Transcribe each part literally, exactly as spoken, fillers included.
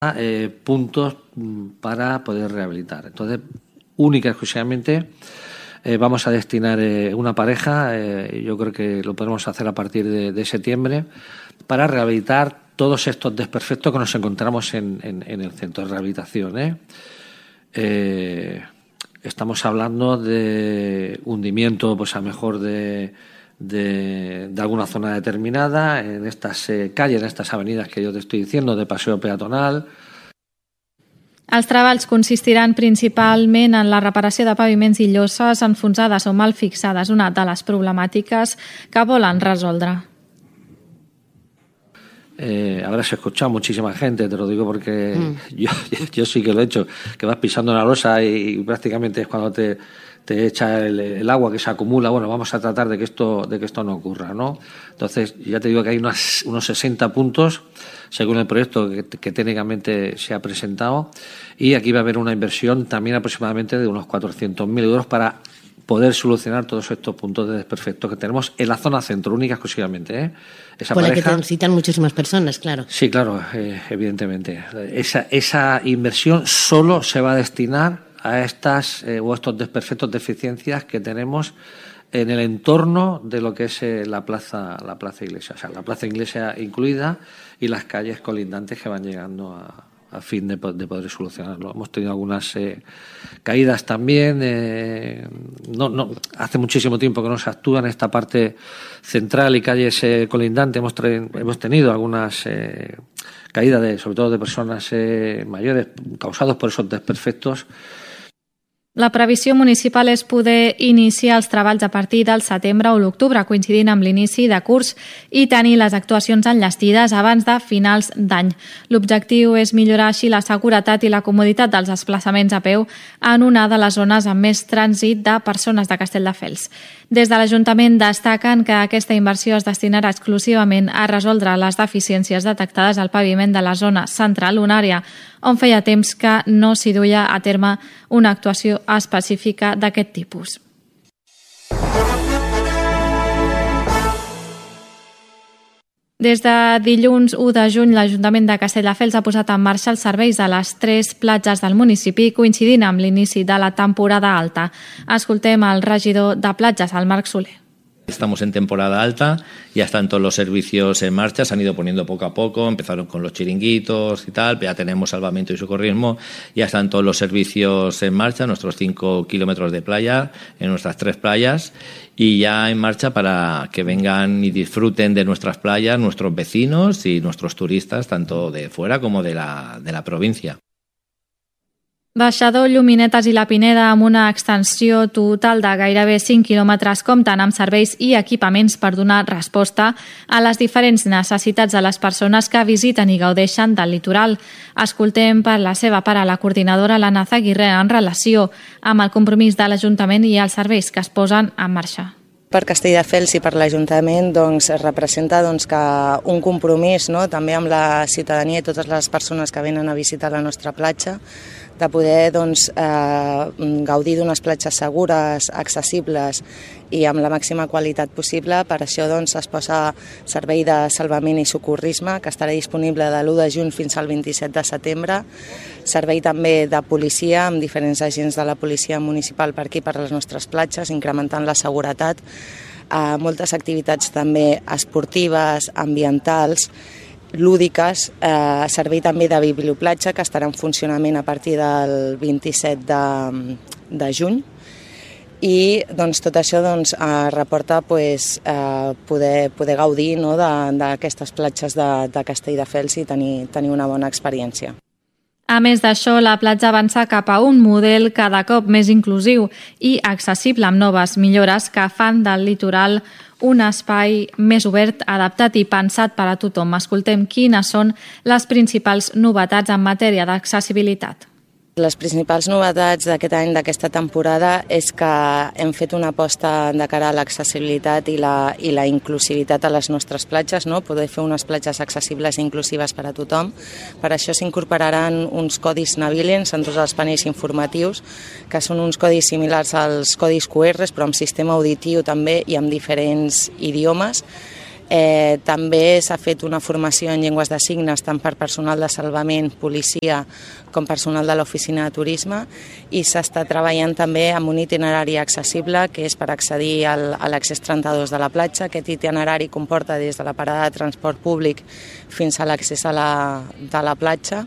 eh, puntos para poder rehabilitar. Entonces, única y exclusivamente eh, vamos a destinar eh, una pareja, eh, yo creo que lo podemos hacer a partir de, de septiembre, para rehabilitar todos estos desperfectos que nos encontramos en, en, en el centro de rehabilitación. ¿eh? Eh, estamos hablando de hundimiento, pues a lo mejor de, de, de alguna zona determinada, en estas eh, calles, en estas avenidas que yo te estoy diciendo, de paseo peatonal. Els treballs consistiran principalment en la reparació de paviments i lloses enfonsades o mal fixades, una de les problemàtiques que volen resoldre. Eh, habrás escuchado muchísima gente, te lo digo porque mm. yo, yo sí que lo he hecho, que vas pisando una losa y, y prácticamente es cuando te, te echa el, el agua que se acumula. Bueno, vamos a tratar de que esto, de que esto no ocurra, ¿no? Entonces, ya te digo que hay unas, unos sesenta puntos según el proyecto que, que técnicamente se ha presentado, y aquí va a haber una inversión también aproximadamente de unos cuatrocientos mil euros para poder solucionar todos estos puntos de desperfecto que tenemos en la zona centro, única exclusivamente. ¿eh? Esa Por la pareja, que transitan muchísimas personas, claro. Sí, claro, eh, evidentemente. Esa, esa inversión solo se va a destinar a estas eh, o estos desperfectos, deficiencias que tenemos en el entorno de lo que es eh, la plaza la plaza iglesia, o sea, la plaza iglesia incluida y las calles colindantes que van llegando a, a fin de, de poder solucionarlo. Hemos tenido algunas eh, caídas también. Eh, no, no, hace muchísimo tiempo que no se actúa en esta parte central y calles eh, colindantes. Hemos, hemos tenido algunas eh, caídas, de, sobre todo de personas eh, mayores, causados por esos desperfectos. La previsió municipal és poder iniciar els treballs a partir del setembre o l'octubre, coincidint amb l'inici de curs, i tenir les actuacions enllestides abans de finals d'any. L'objectiu és millorar així la seguretat i la comoditat dels desplaçaments a peu en una de les zones amb més trànsit de persones de Castelldefels. Des de l'Ajuntament destaquen que aquesta inversió es destinarà exclusivament a resoldre les deficiències detectades al paviment de la zona central, una àrea on feia temps que no s'hi duia a terme una actuació específica d'aquest tipus. Des de dilluns u de juny, l'Ajuntament de Castelldefels ha posat en marxa els serveis a les tres platges del municipi, coincidint amb l'inici de la temporada alta. Escoltem el regidor de platges, el Marc Soler. Estamos en temporada alta, ya están todos los servicios en marcha, se han ido poniendo poco a poco, empezaron con los chiringuitos y tal, ya tenemos salvamento y socorrismo, ya están todos los servicios en marcha, nuestros cinco kilómetros de playa, en nuestras tres playas, y ya en marcha para que vengan y disfruten de nuestras playas nuestros vecinos y nuestros turistas, tanto de fuera como de la, de la provincia. Baixador, Lluminetes i la Pineda, amb una extensió total de gairebé cinc quilòmetres, compten amb serveis i equipaments per donar resposta a les diferents necessitats de les persones que visiten i gaudeixen del litoral. Escoltem per la seva part a la coordinadora Lana Zaguirre en relació amb el compromís de l'Ajuntament i els serveis que es posen en marxa. Per Castelldefels i per l'Ajuntament doncs, representa doncs, que un compromís, no? també amb la ciutadania i totes les persones que venen a visitar la nostra platja, de poder doncs, eh, gaudir d'unes platges segures, accessibles i amb la màxima qualitat possible. Per això doncs, es posa servei de salvament i socorrisme, que estarà disponible de l'u de juny fins al vint-i-set de setembre. Servei també de policia, amb diferents agents de la policia municipal per aquí, per les nostres platges, incrementant la seguretat. Eh, moltes activitats també esportives, ambientals, lúdiques, eh, servei també de biblioplatja, que estarà en funcionament a partir del vint-i-set de, de juny. I doncs, tot això doncs, eh, reporta pues, eh, poder, poder gaudir no, d'aquestes platges de, de Castelldefels i tenir, tenir una bona experiència. A més d'això, la platja avança cap a un model cada cop més inclusiu i accessible, amb noves millores que fan del litoral un espai més obert, adaptat i pensat per a tothom. Escoltem quines són les principals novetats en matèria d'accessibilitat. Les principals novetats d'aquest any, d'aquesta temporada, és que hem fet una aposta de cara a l'accessibilitat i la, i la inclusivitat a les nostres platges, no? Poder fer unes platges accessibles i inclusives per a tothom. Per això s'incorporaran uns codis navilens en tots els panells informatius, que són uns codis similars als codis Q R, però amb sistema auditiu també i amb diferents idiomes. Eh, també s'ha fet una formació en llengües de signes tant per personal de salvament, policia, com personal de l'oficina de turisme, i s'està treballant també amb un itinerari accessible que és per accedir al, a l'accés trenta-dos de la platja. Aquest itinerari comporta des de la parada de transport públic fins a l'accés a la, de la platja,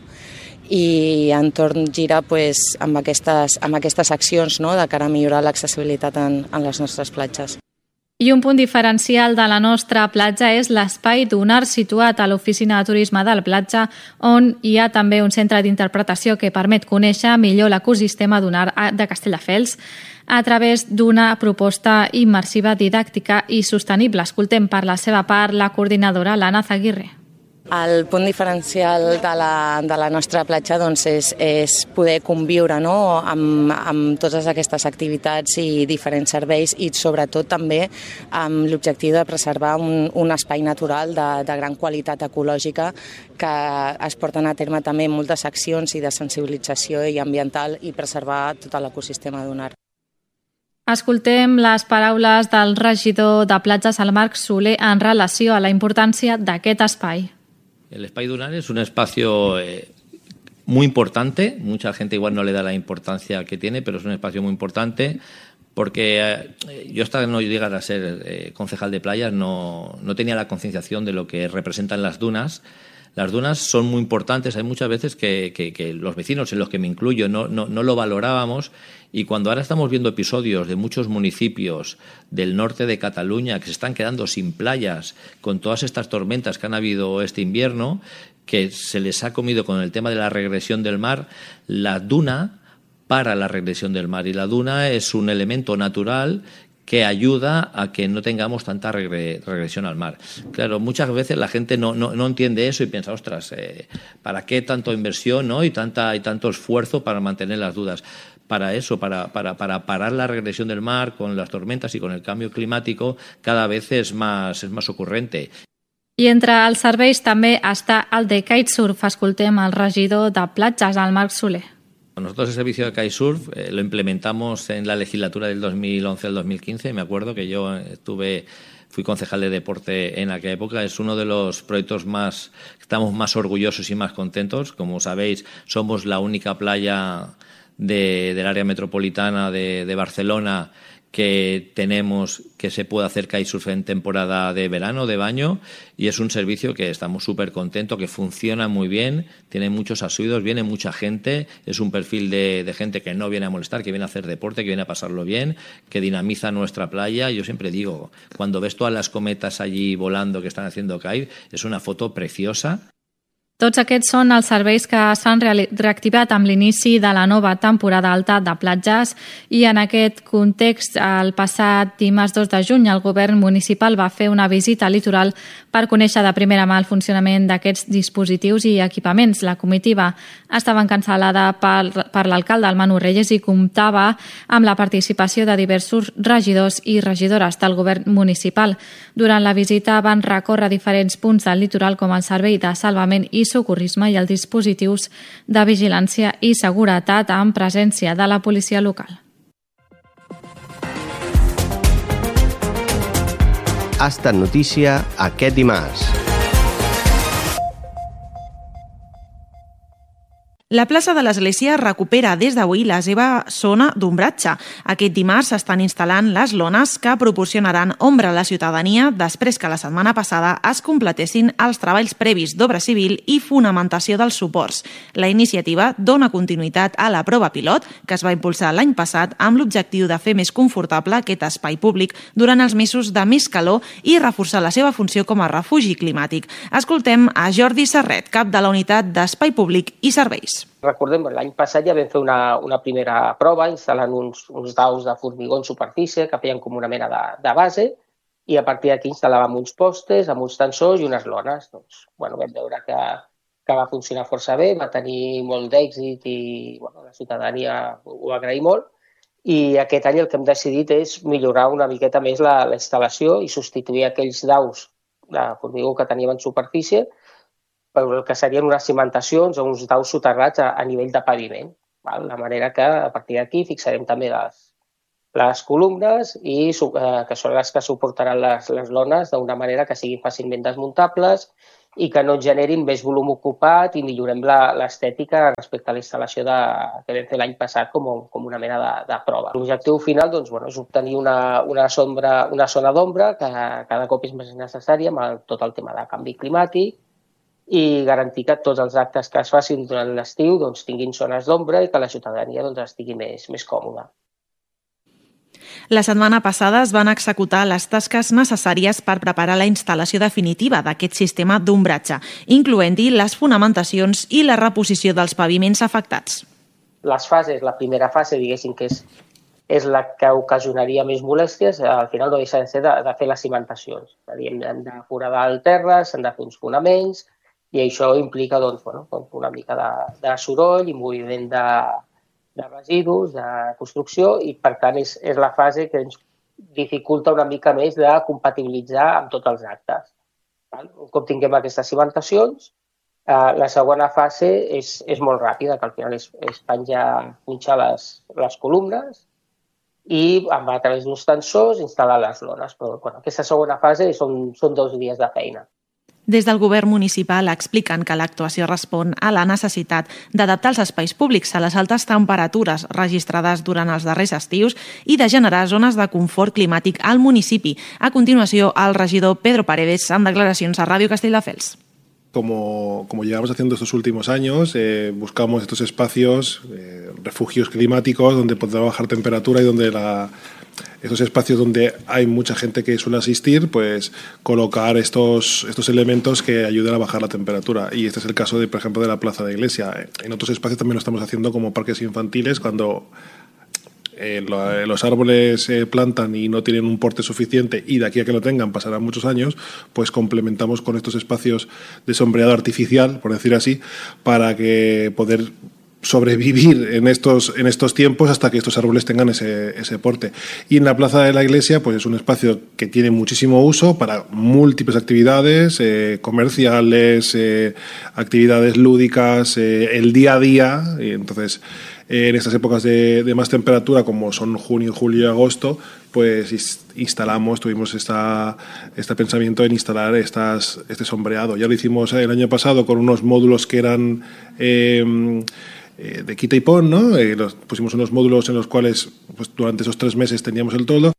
i entorn gira pues, amb, aquestes, amb aquestes accions, no?, de cara a millorar l'accessibilitat en, en les nostres platges. I un punt diferencial de la nostra platja és l'espai Dunar, situat a l'oficina de turisme del platja, on hi ha també un centre d'interpretació que permet conèixer millor l'ecosistema dunar de Castelldefels a través d'una proposta immersiva, didàctica i sostenible. Escoltem per la seva part la coordinadora l'Anna Zaguirre. El punt diferencial de la, de la nostra platja doncs, és, és poder conviure, no?, amb, amb totes aquestes activitats i diferents serveis, i sobretot també amb l'objectiu de preservar un, un espai natural de, de gran qualitat ecològica, que es porten a terme també moltes accions i de sensibilització i ambiental i preservar tot l'ecosistema dunar. Escoltem les paraules del regidor de platges, el Marc Soler, en relació a la importància d'aquest espai. El Espai Dunar es un espacio eh, muy importante. Mucha gente igual no le da la importancia que tiene, pero es un espacio muy importante porque eh, yo hasta no llegar a ser eh, concejal de playas no, no tenía la concienciación de lo que representan las dunas. Las dunas son muy importantes. Hay muchas veces que, que, que los vecinos, en los que me incluyo, no, no, no lo valorábamos, y cuando ahora estamos viendo episodios de muchos municipios del norte de Cataluña que se están quedando sin playas con todas estas tormentas que han habido este invierno, que se les ha comido con el tema de la regresión del mar, la duna para la regresión del mar, y la duna es un elemento natural que ayuda a que no tengamos tanta regre, regresión al mar. Claro, muchas veces la gente no, no, no entiende eso y piensa, ostras, eh, ¿para qué tanta inversión, no? y, tanta, y tanto esfuerzo para mantener las dunas? Para eso, para, para, para parar la regresión del mar con las tormentas y con el cambio climático, cada vez es más, es más ocurrente. I entre els serveis també està el de kitesurf. Escoltem el regidor de platges, el Marc Soler. Nosotros el servicio de kitesurf eh, lo implementamos en la legislatura del dos mil once al dos mil quince. Me acuerdo que yo estuve, fui concejal de deporte en aquella época. Es uno de los proyectos más, estamos más orgullosos y más contentos. Como sabéis, somos la única playa de, del área metropolitana de, de Barcelona que tenemos que se puede hacer kitesurf en temporada de verano, de baño, y es un servicio que estamos súper contentos, que funciona muy bien, tiene muchos asiduos, viene mucha gente, es un perfil de, de gente que no viene a molestar, que viene a hacer deporte, que viene a pasarlo bien, que dinamiza nuestra playa. Yo siempre digo, cuando ves todas las cometas allí volando que están haciendo kite, es una foto preciosa. Tots aquests són els serveis que s'han reactivat amb l'inici de la nova temporada alta de platges, i en aquest context, el passat dimarts dos de juny, el govern municipal va fer una visita al litoral per conèixer de primera mà el funcionament d'aquests dispositius i equipaments. La comitiva estava encapçalada per, per l'alcalde, el Manu Reyes, i comptava amb la participació de diversos regidors i regidores del govern municipal. Durant la visita van recórrer diferents punts del litoral, com el servei de salvament i socorrisme i els dispositius de vigilància i seguretat amb presència de la policia local. Ha estat notícia aquest dimarts. La plaça de l'Església recupera des d'avui la seva zona d'ombratge. Aquest dimarts s'estan instal·lant les lones que proporcionaran ombra a la ciutadania després que la setmana passada es completessin els treballs previs d'obra civil i fonamentació dels suports. La iniciativa dona continuïtat a la prova pilot que es va impulsar l'any passat amb l'objectiu de fer més confortable aquest espai públic durant els mesos de més calor i reforçar la seva funció com a refugi climàtic. Escoltem a Jordi Serret, cap de la unitat d'Espai Públic i Serveis. Recordem, l'any passat ja vam fer una, una primera prova instal·lant uns, uns daus de formigó en superfície que feien com una mena de, de base, i a partir d'aquí instal·làvem uns postes amb uns tensors i unes lones. Doncs, bueno, vam veure que, que va funcionar força bé, va tenir molt d'èxit i bueno, la ciutadania ho va agrair molt. I aquest any el que hem decidit és millorar una miqueta més la, la instal·lació i substituir aquells daus de formigó que teníem en superfície per el que serien unes cimentacions o uns daus soterrats a, a nivell de paviment. Val? De manera que a partir d'aquí fixarem també les, les columnes i eh, que són les que suportaran les, les lones d'una manera que siguin fàcilment desmuntables i que no generin més volum ocupat i millorem l'estètica respecte a la instal·lació de, que vam fer l'any passat com, com una mena de, de prova. L'objectiu final doncs, bueno, és obtenir una, una, sombra, una zona d'ombra que cada cop és més necessària amb el, tot el tema de canvi climàtic i garantir que tots els actes que es facin durant l'estiu doncs, tinguin zones d'ombra i que la ciutadania doncs, estigui més, més còmoda. La setmana passada es van executar les tasques necessàries per preparar la instal·lació definitiva d'aquest sistema d'ombratge, incloent-hi les fonamentacions i la reposició dels paviments afectats. Les fases, la primera fase, diguéssim, que és, és la que ocasionaria més molèsties, al final no deixa de ser de, de fer les cimentacions. És a dir, hem de foradar el terra, s'han de fer uns fonaments i això implica doncs, bueno, una mica de, de soroll i moviment de de residus, de construcció, i per tant és, és la fase que ens dificulta una mica més de compatibilitzar amb tots els actes. Un cop tinguem aquestes cimentacions, eh, la segona fase és, és molt ràpida, que al final és, és penjar, punxar les, les columnes i a través d'uns tensors instal·lar les lones. Però bueno, aquesta segona fase són, són dos dies de feina. Des del govern municipal expliquen que l'actuació respon a la necessitat d'adaptar els espais públics a les altes temperatures registrades durant els darrers estius i de generar zones de confort climàtic al municipi. A continuació, el regidor Pedro Paredes amb declaracions a Ràdio Castelldefels. Como, como llevamos haciendo estos últimos años, eh, buscamos estos espacios, eh, refugios climáticos donde podrá bajar temperatura y donde la, esos espacios donde hay mucha gente que suele asistir, pues colocar estos, estos elementos que ayuden a bajar la temperatura. Y este es el caso, de, por ejemplo, de la Plaza de Iglesia. En otros espacios también lo estamos haciendo como parques infantiles, cuando Eh, lo, eh, los árboles se eh, plantan y no tienen un porte suficiente y de aquí a que lo tengan pasarán muchos años, pues complementamos con estos espacios de sombreado artificial, por decir así, para que poder sobrevivir en estos, en estos tiempos hasta que estos árboles tengan ese, ese porte. Y en la Plaza de la Iglesia pues es un espacio que tiene muchísimo uso para múltiples actividades, eh, comerciales, eh, actividades lúdicas, eh, el día a día, y entonces en estas épocas de, de más temperatura, como son junio, julio y agosto, pues instalamos, tuvimos esta, este pensamiento en instalar estas, este sombreado. Ya lo hicimos el año pasado con unos módulos que eran eh, de quita y pon, ¿no? Eh, los, pusimos unos módulos en los cuales pues, durante esos tres meses teníamos el toldo.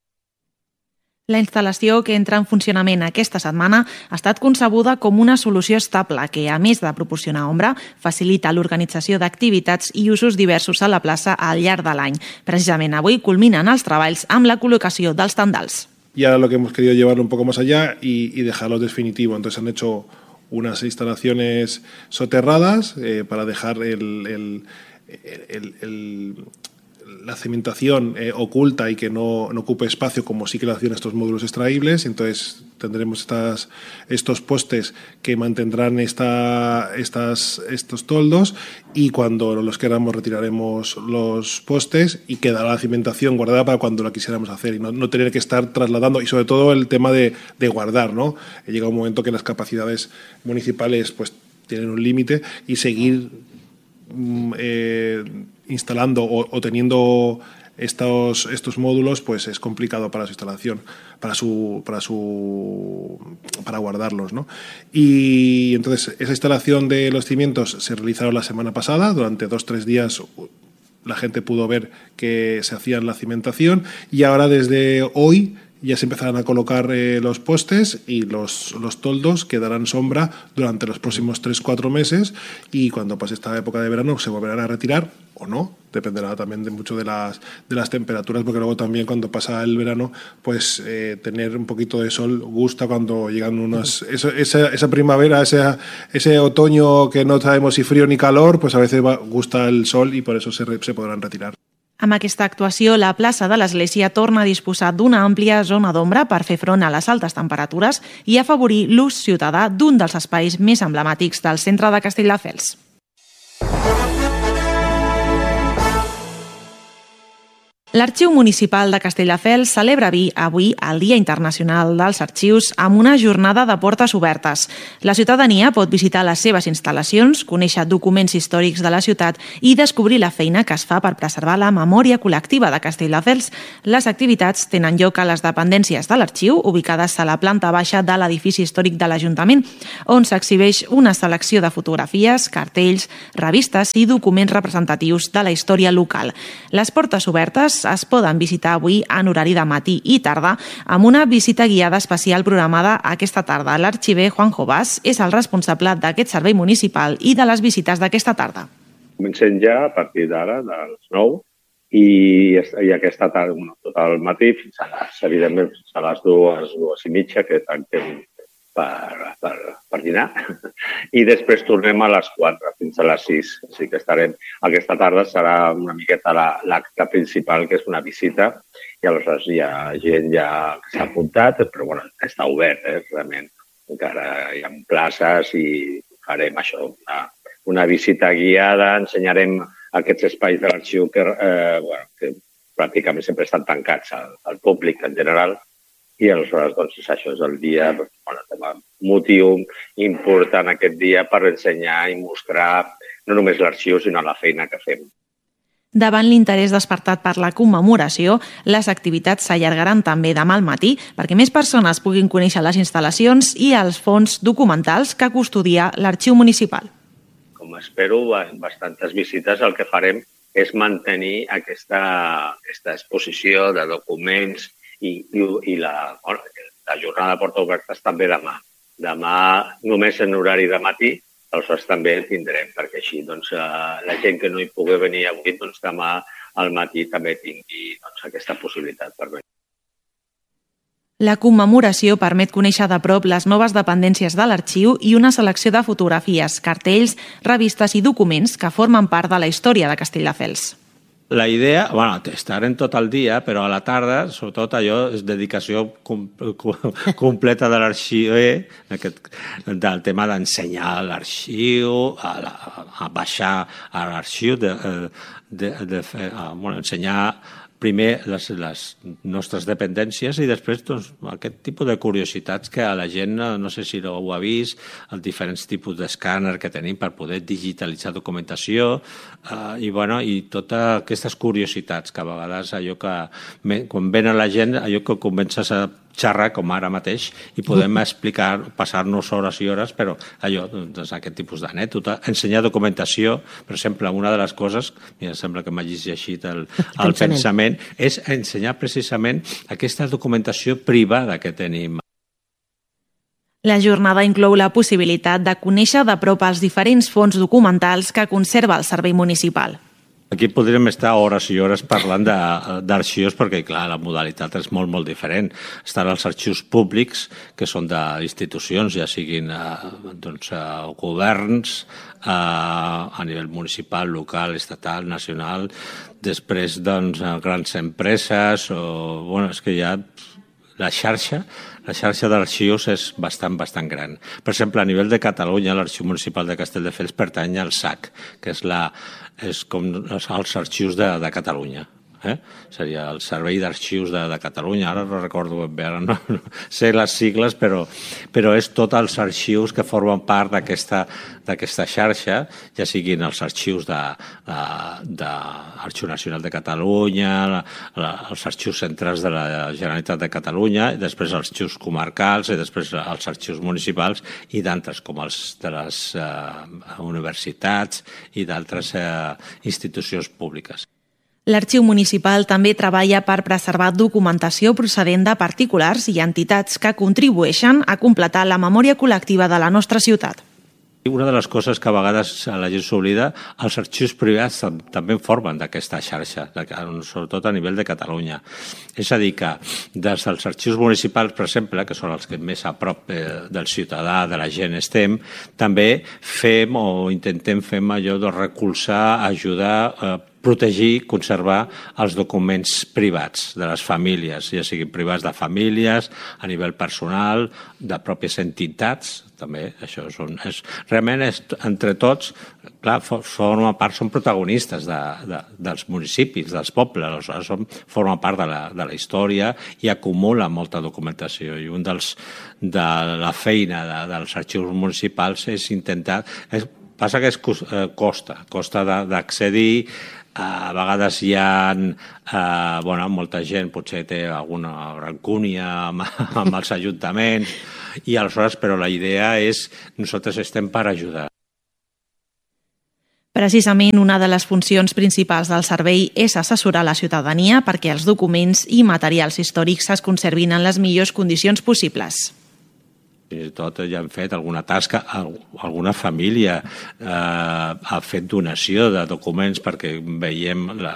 La instal·lació que entra en funcionament aquesta setmana ha estat concebuda com una solució estable que, a més de proporcionar ombra, facilita l'organització d'activitats i usos diversos a la plaça al llarg de l'any. Precisament avui culminen els treballs amb la col·locació dels tendals. Y ahora lo que hemos querido llevarlo un poco más allá y, y dejarlo definitivo. Entonces han hecho unas instalaciones soterradas eh, para dejar el... el, el, el la cimentación eh, oculta y que no, no ocupe espacio como sí que lo hacían estos módulos extraíbles. Entonces tendremos estas, estos postes que mantendrán esta, estas, estos toldos y cuando los queramos retiraremos los postes y quedará la cimentación guardada para cuando la quisiéramos hacer y no, no tener que estar trasladando, y sobre todo el tema de, de guardar, ¿no? Llega un momento que las capacidades municipales pues tienen un límite y seguir eh, instalando o, o teniendo estos, estos módulos pues es complicado para su instalación, para su para su para guardarlos, ¿no? Y entonces esa instalación de los cimientos se realizaron la semana pasada, durante dos tres días la gente pudo ver que se hacían la cimentación y ahora desde hoy ya se empezarán a colocar eh, los postes y los, los toldos que darán sombra durante los próximos tres cuatro meses y cuando pase esta época de verano se volverán a retirar o no, dependerá también de mucho de las, de las temperaturas, porque luego también cuando pasa el verano pues eh, tener un poquito de sol gusta cuando llegan unas eso, esa, esa primavera, ese, ese otoño que no sabemos si frío ni calor, pues a veces va, gusta el sol y por eso se, se podrán retirar. Amb aquesta actuació, la plaça de l'Església torna a disposar d'una àmplia zona d'ombra per fer front a les altes temperatures i afavorir l'ús ciutadà d'un dels espais més emblemàtics del centre de Castelldefels. L'Arxiu Municipal de Castelldefels celebra avui el Dia Internacional dels Arxius amb una jornada de portes obertes. La ciutadania pot visitar les seves instal·lacions, conèixer documents històrics de la ciutat i descobrir la feina que es fa per preservar la memòria col·lectiva de Castelldefels. Les activitats tenen lloc a les dependències de l'arxiu, ubicades a la planta baixa de l'edifici històric de l'Ajuntament, on s'exhibeix una selecció de fotografies, cartells, revistes i documents representatius de la història local. Les portes obertes es poden visitar avui en horari de matí i tarda amb una visita guiada especial programada aquesta tarda. L'arxiver Juan Jovàs és el responsable d'aquest servei municipal i de les visites d'aquesta tarda. Comencem ja a partir d'ara, de les nou, i, i aquesta tarda, bueno, tot el matí, fins a les, evidentment, fins a les dues, dues i mitja, que tanquem per, per, per dinar, i després tornem a les quatre, fins a les sis. Així que estarem, aquesta tarda serà una miqueta l'acte principal, que és una visita, i aleshores hi ha gent ja que s'ha apuntat, però bueno, està obert, eh, realment. Encara hi ha places i farem això, una, una visita guiada, ensenyarem aquests espais de l'arxiu que, eh, bueno, que pràcticament sempre estan tancats al, al públic en general, i aleshores doncs, això és el dia, bueno, motiu important aquest dia per ensenyar i mostrar no només l'arxiu, sinó la feina que fem. Davant l'interès despertat per la commemoració, les activitats s'allargaran també demà al matí perquè més persones puguin conèixer les instal·lacions i els fons documentals que custodia l'Arxiu Municipal. Com espero, bastantes visites, el que farem és mantenir aquesta, aquesta exposició de documents i, i, i la, bueno, la jornada de porta obertes també demà. Demà només en horari de matí, aleshores també el tindrem, perquè així doncs, la gent que no hi pugui venir avui, doncs demà al matí també tingui doncs, aquesta possibilitat per venir. La commemoració permet conèixer de prop les noves dependències de l'arxiu i una selecció de fotografies, cartells, revistes i documents que formen part de la història de Castelldefels. La idea, bueno, estarem tot el dia, però a la tarda, sobretot allò, és dedicació com, com, completa de l'arxiu, eh? Aquest, del tema d'ensenyar l'arxiu, a, la, a baixar a l'arxiu, de, de, de, de, a, bueno, ensenyar primer les, les nostres dependències i després doncs, aquest tipus de curiositats que a la gent, no sé si ho ha vist, els diferents tipus d'escàner que tenim per poder digitalitzar documentació eh, i, bueno, i totes aquestes curiositats que a vegades allò que quan ven a la gent, allò que comences a xerrar com ara mateix i podem explicar, passar-nos hores i hores, però allò, doncs, aquest tipus d'anècdota, ensenyar documentació, per exemple, una de les coses, mira, sembla que m'ha llegit el, el pensament, és ensenyar precisament aquesta documentació privada que tenim. La jornada inclou la possibilitat de conèixer de prop els diferents fons documentals que conserva el Servei Municipal. Aquí podríem estar hores i hores parlant d'arxius perquè, clar, la modalitat és molt, molt diferent. Estan els arxius públics, que són d'institucions, ja siguin doncs, governs, a nivell municipal, local, estatal, nacional, després doncs, grans empreses, o, bueno, és que hi ha la xarxa, la xarxa d'arxius és bastant, bastant gran. Per exemple, a nivell de Catalunya, l'Arxiu Municipal de Castelldefels pertany al S A C, que és, la, és com els arxius de, de Catalunya. Eh? Seria el Servei d'Arxius de, de Catalunya, ara no recordo ben bé, ara no, no sé les sigles, però, però és tots els arxius que formen part d'aquesta d'aquesta xarxa, ja siguin els arxius de, de, de l'Arxiu Nacional de Catalunya, la, la, els arxius centrals de la Generalitat de Catalunya, i després els arxius comarcals, i després els arxius municipals, i d'altres, com els de les eh, universitats i d'altres eh, institucions públiques. L'Arxiu Municipal també treballa per preservar documentació procedent de particulars i entitats que contribueixen a completar la memòria col·lectiva de la nostra ciutat. Una de les coses que a vegades la gent s'oblida, els arxius privats també formen d'aquesta xarxa, sobretot a nivell de Catalunya. És a dir, que des dels arxius municipals, per exemple, que són els que més a prop del ciutadà, de la gent estem, també fem o intentem fer allò de recolzar, ajudar a protegir, conservar els documents privats de les famílies, ja siguin privats de famílies, a nivell personal, de pròpies entitats, també això és, un, és realment és, entre tots, clar, forma part, són protagonistes de, de, dels municipis, dels pobles, aleshores són, forma part de la, de la història i acumula molta documentació. I un dels, de la feina de, dels arxius municipals és intentar... És, passa que és, costa, costa d'accedir. A vegades hi ha eh, bueno, molta gent, potser té alguna rancúnia amb, amb els ajuntaments, i aleshores, però la idea és nosaltres estem per ajudar. Precisament una de les funcions principals del servei és assessorar la ciutadania perquè els documents i materials històrics es conservin en les millors condicions possibles. Fins i tot ja han fet alguna tasca, alguna família eh, ha fet donació de documents perquè veiem la,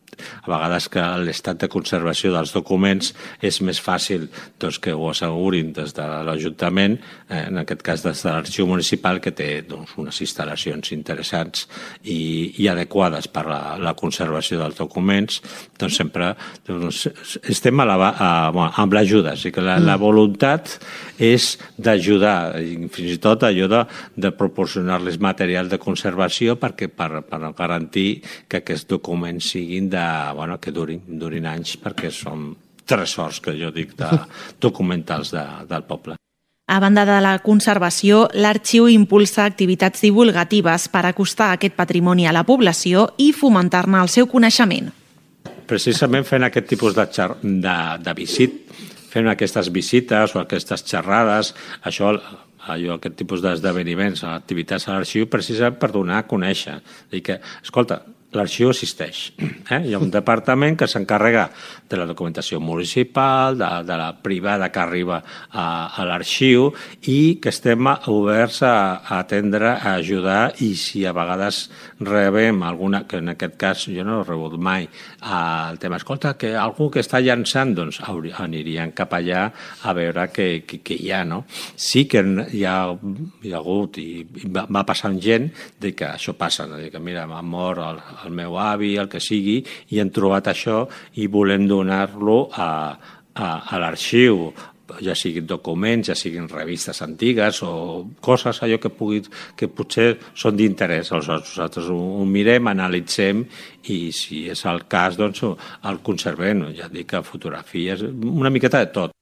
a vegades que l'estat de conservació dels documents és més fàcil doncs, que ho assegurin des de l'Ajuntament, eh, en aquest cas des de l'Arxiu Municipal, que té doncs, unes instal·lacions interessants i, i adequades per la, la conservació dels documents, doncs sempre doncs, estem a la, a, bueno, amb l'ajuda, o sigui que la, la voluntat és d'ajudar, fins i tot allò de, de proporcionar-les materials de conservació perquè per, per garantir que aquests documents siguin de, bueno, que durin, durin anys, perquè són tresors, que jo dic, de documentals de, del poble. A banda de la conservació, l'arxiu impulsa activitats divulgatives per acostar aquest patrimoni a la població i fomentar-ne el seu coneixement. Precisament fent aquest tipus de, de, de visit, fent aquestes visites o aquestes xerrades, això, allò, aquest tipus d'esdeveniments, activitats a l'arxiu, precisament per donar a conèixer. Dir que, escolta, l'arxiu existeix. Eh? Hi ha un departament que s'encarrega de la documentació municipal, de, de la privada que arriba a, a l'arxiu i que estem oberts a, a atendre, a ajudar, i si a vegades rebem alguna, que en aquest cas jo no he rebut mai, el tema, escolta, que algú que està llançant, doncs anirien cap allà a veure què, què, què hi ha, no? Sí que hi ha, hi ha hagut i va, va passant gent de que això passa, no? De que mira, m'ha mort el, el meu avi, el que sigui, i hem trobat això i volem donar-lo a, a, a l'arxiu, ja siguin documents, ja siguin revistes antigues o coses allò que, pugui, que potser són d'interès. Nosaltres ho, ho mirem, analitzem i si és el cas, doncs el conservem. Ja dic que fotografies, una miqueta de tot.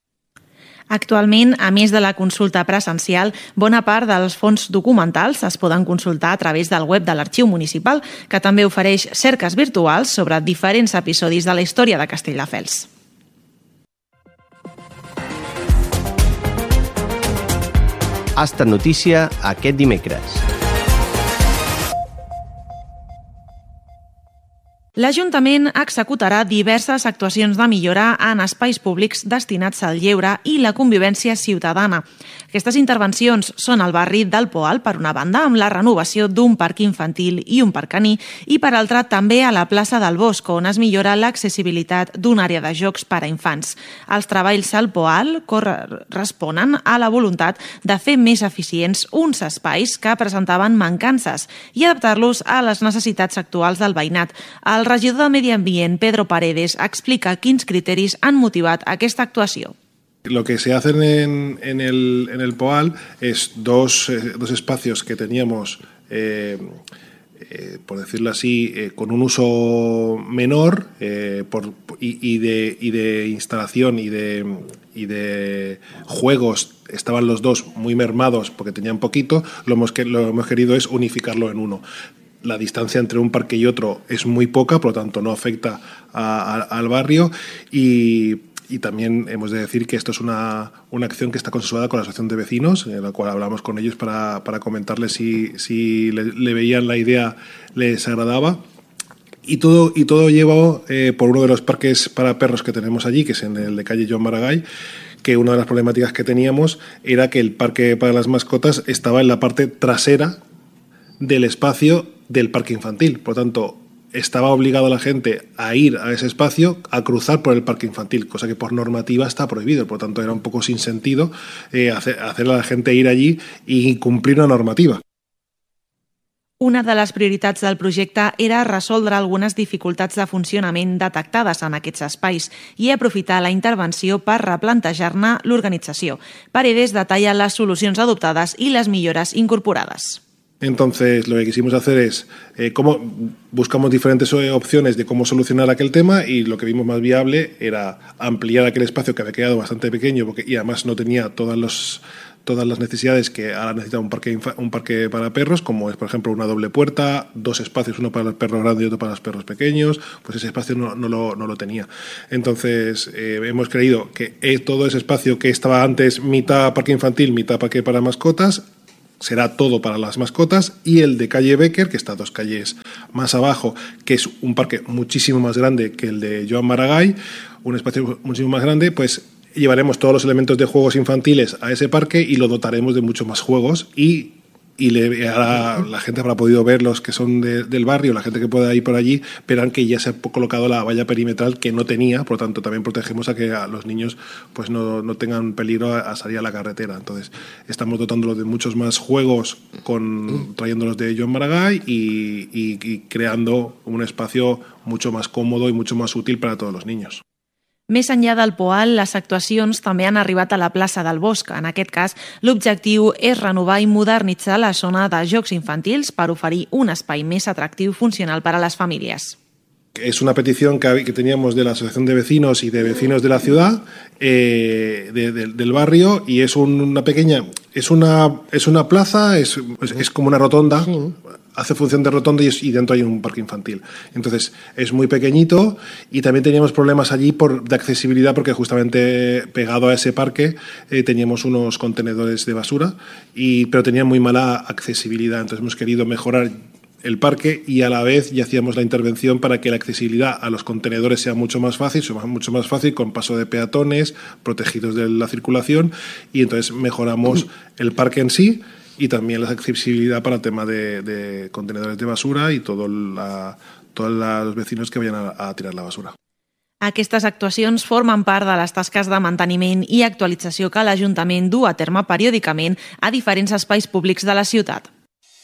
Actualment, a més de la consulta presencial, bona part dels fons documentals es poden consultar a través del web de l'Arxiu Municipal, que també ofereix cerques virtuals sobre diferents episodis de la història de Castelldefels. Ha estat notícia aquest dimecres. L'Ajuntament executarà diverses actuacions de millora en espais públics destinats al lleure i la convivència ciutadana. Aquestes intervencions són al barri del Poal, per una banda, amb la renovació d'un parc infantil i un parc caní, i per altra també a la plaça del Bosc, on es millora l'accessibilitat d'una àrea de jocs per a infants. Els treballs al Poal corresponen a la voluntat de fer més eficients uns espais que presentaven mancances i adaptar-los a les necessitats actuals del veïnat. El regidor de Medi Ambient, Pedro Paredes, explica quins criteris han motivat aquesta actuació. Lo que se hace en, en, el, en el Poal es dos, eh, dos espacios que teníamos, eh, eh, por decirlo así, eh, con un uso menor eh, por, y, y, de, y de instalación y de, y de juegos. Estaban los dos muy mermados porque tenían poquito. Lo hemos, lo hemos querido es unificarlo en uno. La distancia entre un parque y otro es muy poca, por lo tanto no afecta a, a, al barrio, y, y también hemos de decir que esto es una, una acción que está consensuada con la Asociación de Vecinos, en la cual hablamos con ellos para, para comentarles si, si le, le veían la idea, les agradaba. Y todo, y todo llevado eh, por uno de los parques para perros que tenemos allí, que es en el de calle Joan Maragall, que una de las problemáticas que teníamos era que el parque para las mascotas estaba en la parte trasera del espacio del parque infantil. Por lo tanto, estaba obligado a la gente a ir a ese espacio, a cruzar por el parque infantil, cosa que por normativa está prohibido. Por lo tanto, era un poco sin sentido eh, hacer, hacer a la gente ir allí y cumplir una normativa. Una de les prioritats del projecte era resoldre algunes dificultats de funcionament detectades en aquests espais i aprofitar la intervenció per replantejar-ne l'organització. Paredes detalla les solucions adoptades i les millores incorporades. Entonces, lo que quisimos hacer es eh, cómo buscamos diferentes opciones de cómo solucionar aquel tema y lo que vimos más viable era ampliar aquel espacio que había quedado bastante pequeño porque, y además no tenía todas los todas las necesidades que ahora necesita un parque, un parque para perros, como es, por ejemplo, una doble puerta, dos espacios, uno para los perros grandes y otro para los perros pequeños, pues ese espacio no, no, lo, no lo tenía. Entonces, eh, hemos creído que todo ese espacio que estaba antes mitad parque infantil, mitad parque para mascotas, será todo para las mascotas, y el de calle Becker, que está dos calles más abajo, que es un parque muchísimo más grande que el de Joan Maragall, un espacio muchísimo más grande, pues llevaremos todos los elementos de juegos infantiles a ese parque y lo dotaremos de muchos más juegos y, y le, ahora la gente habrá podido ver, los que son de, del barrio, la gente que pueda ir por allí, verán que ya se ha colocado la valla perimetral que no tenía, por lo tanto también protegemos a que a los niños pues no, no tengan peligro a, a salir a la carretera. Entonces estamos dotándolos de muchos más juegos, con, trayéndolos de Joan Maragall y, y, y creando un espacio mucho más cómodo y mucho más útil para todos los niños. Més enllà del Poal, les actuacions també han arribat a la plaça del Bosc. En aquest cas, l'objectiu és renovar i modernitzar la zona de jocs infantils per oferir un espai més atractiu i funcional per a les famílies. Es una petición que, que teníamos de la Asociación de Vecinos y de Vecinos de la Ciudad, eh, de, de, del barrio, y es una pequeña, es una, es una plaza, es, es, es como una rotonda, sí. Hace función de rotonda y, es, y dentro hay un parque infantil. Entonces es muy pequeñito y también teníamos problemas allí por, de accesibilidad porque justamente pegado a ese parque eh, teníamos unos contenedores de basura, y, pero tenía muy mala accesibilidad. Entonces hemos querido mejorar el parque y a la vez ya hacíamos la intervención para que la accesibilidad a los contenedores sea mucho más fácil, sea mucho más fácil con paso de peatones, protegidos de la circulación, y entonces mejoramos el parque en sí y también la accesibilidad para el tema de, de contenedores de basura y todo la, todos los vecinos que vayan a, a tirar la basura. Aquestes actuacions formen part de les tasques de manteniment i actualització que l'Ajuntament du a terme periòdicament a diferents espais públics de la ciutat.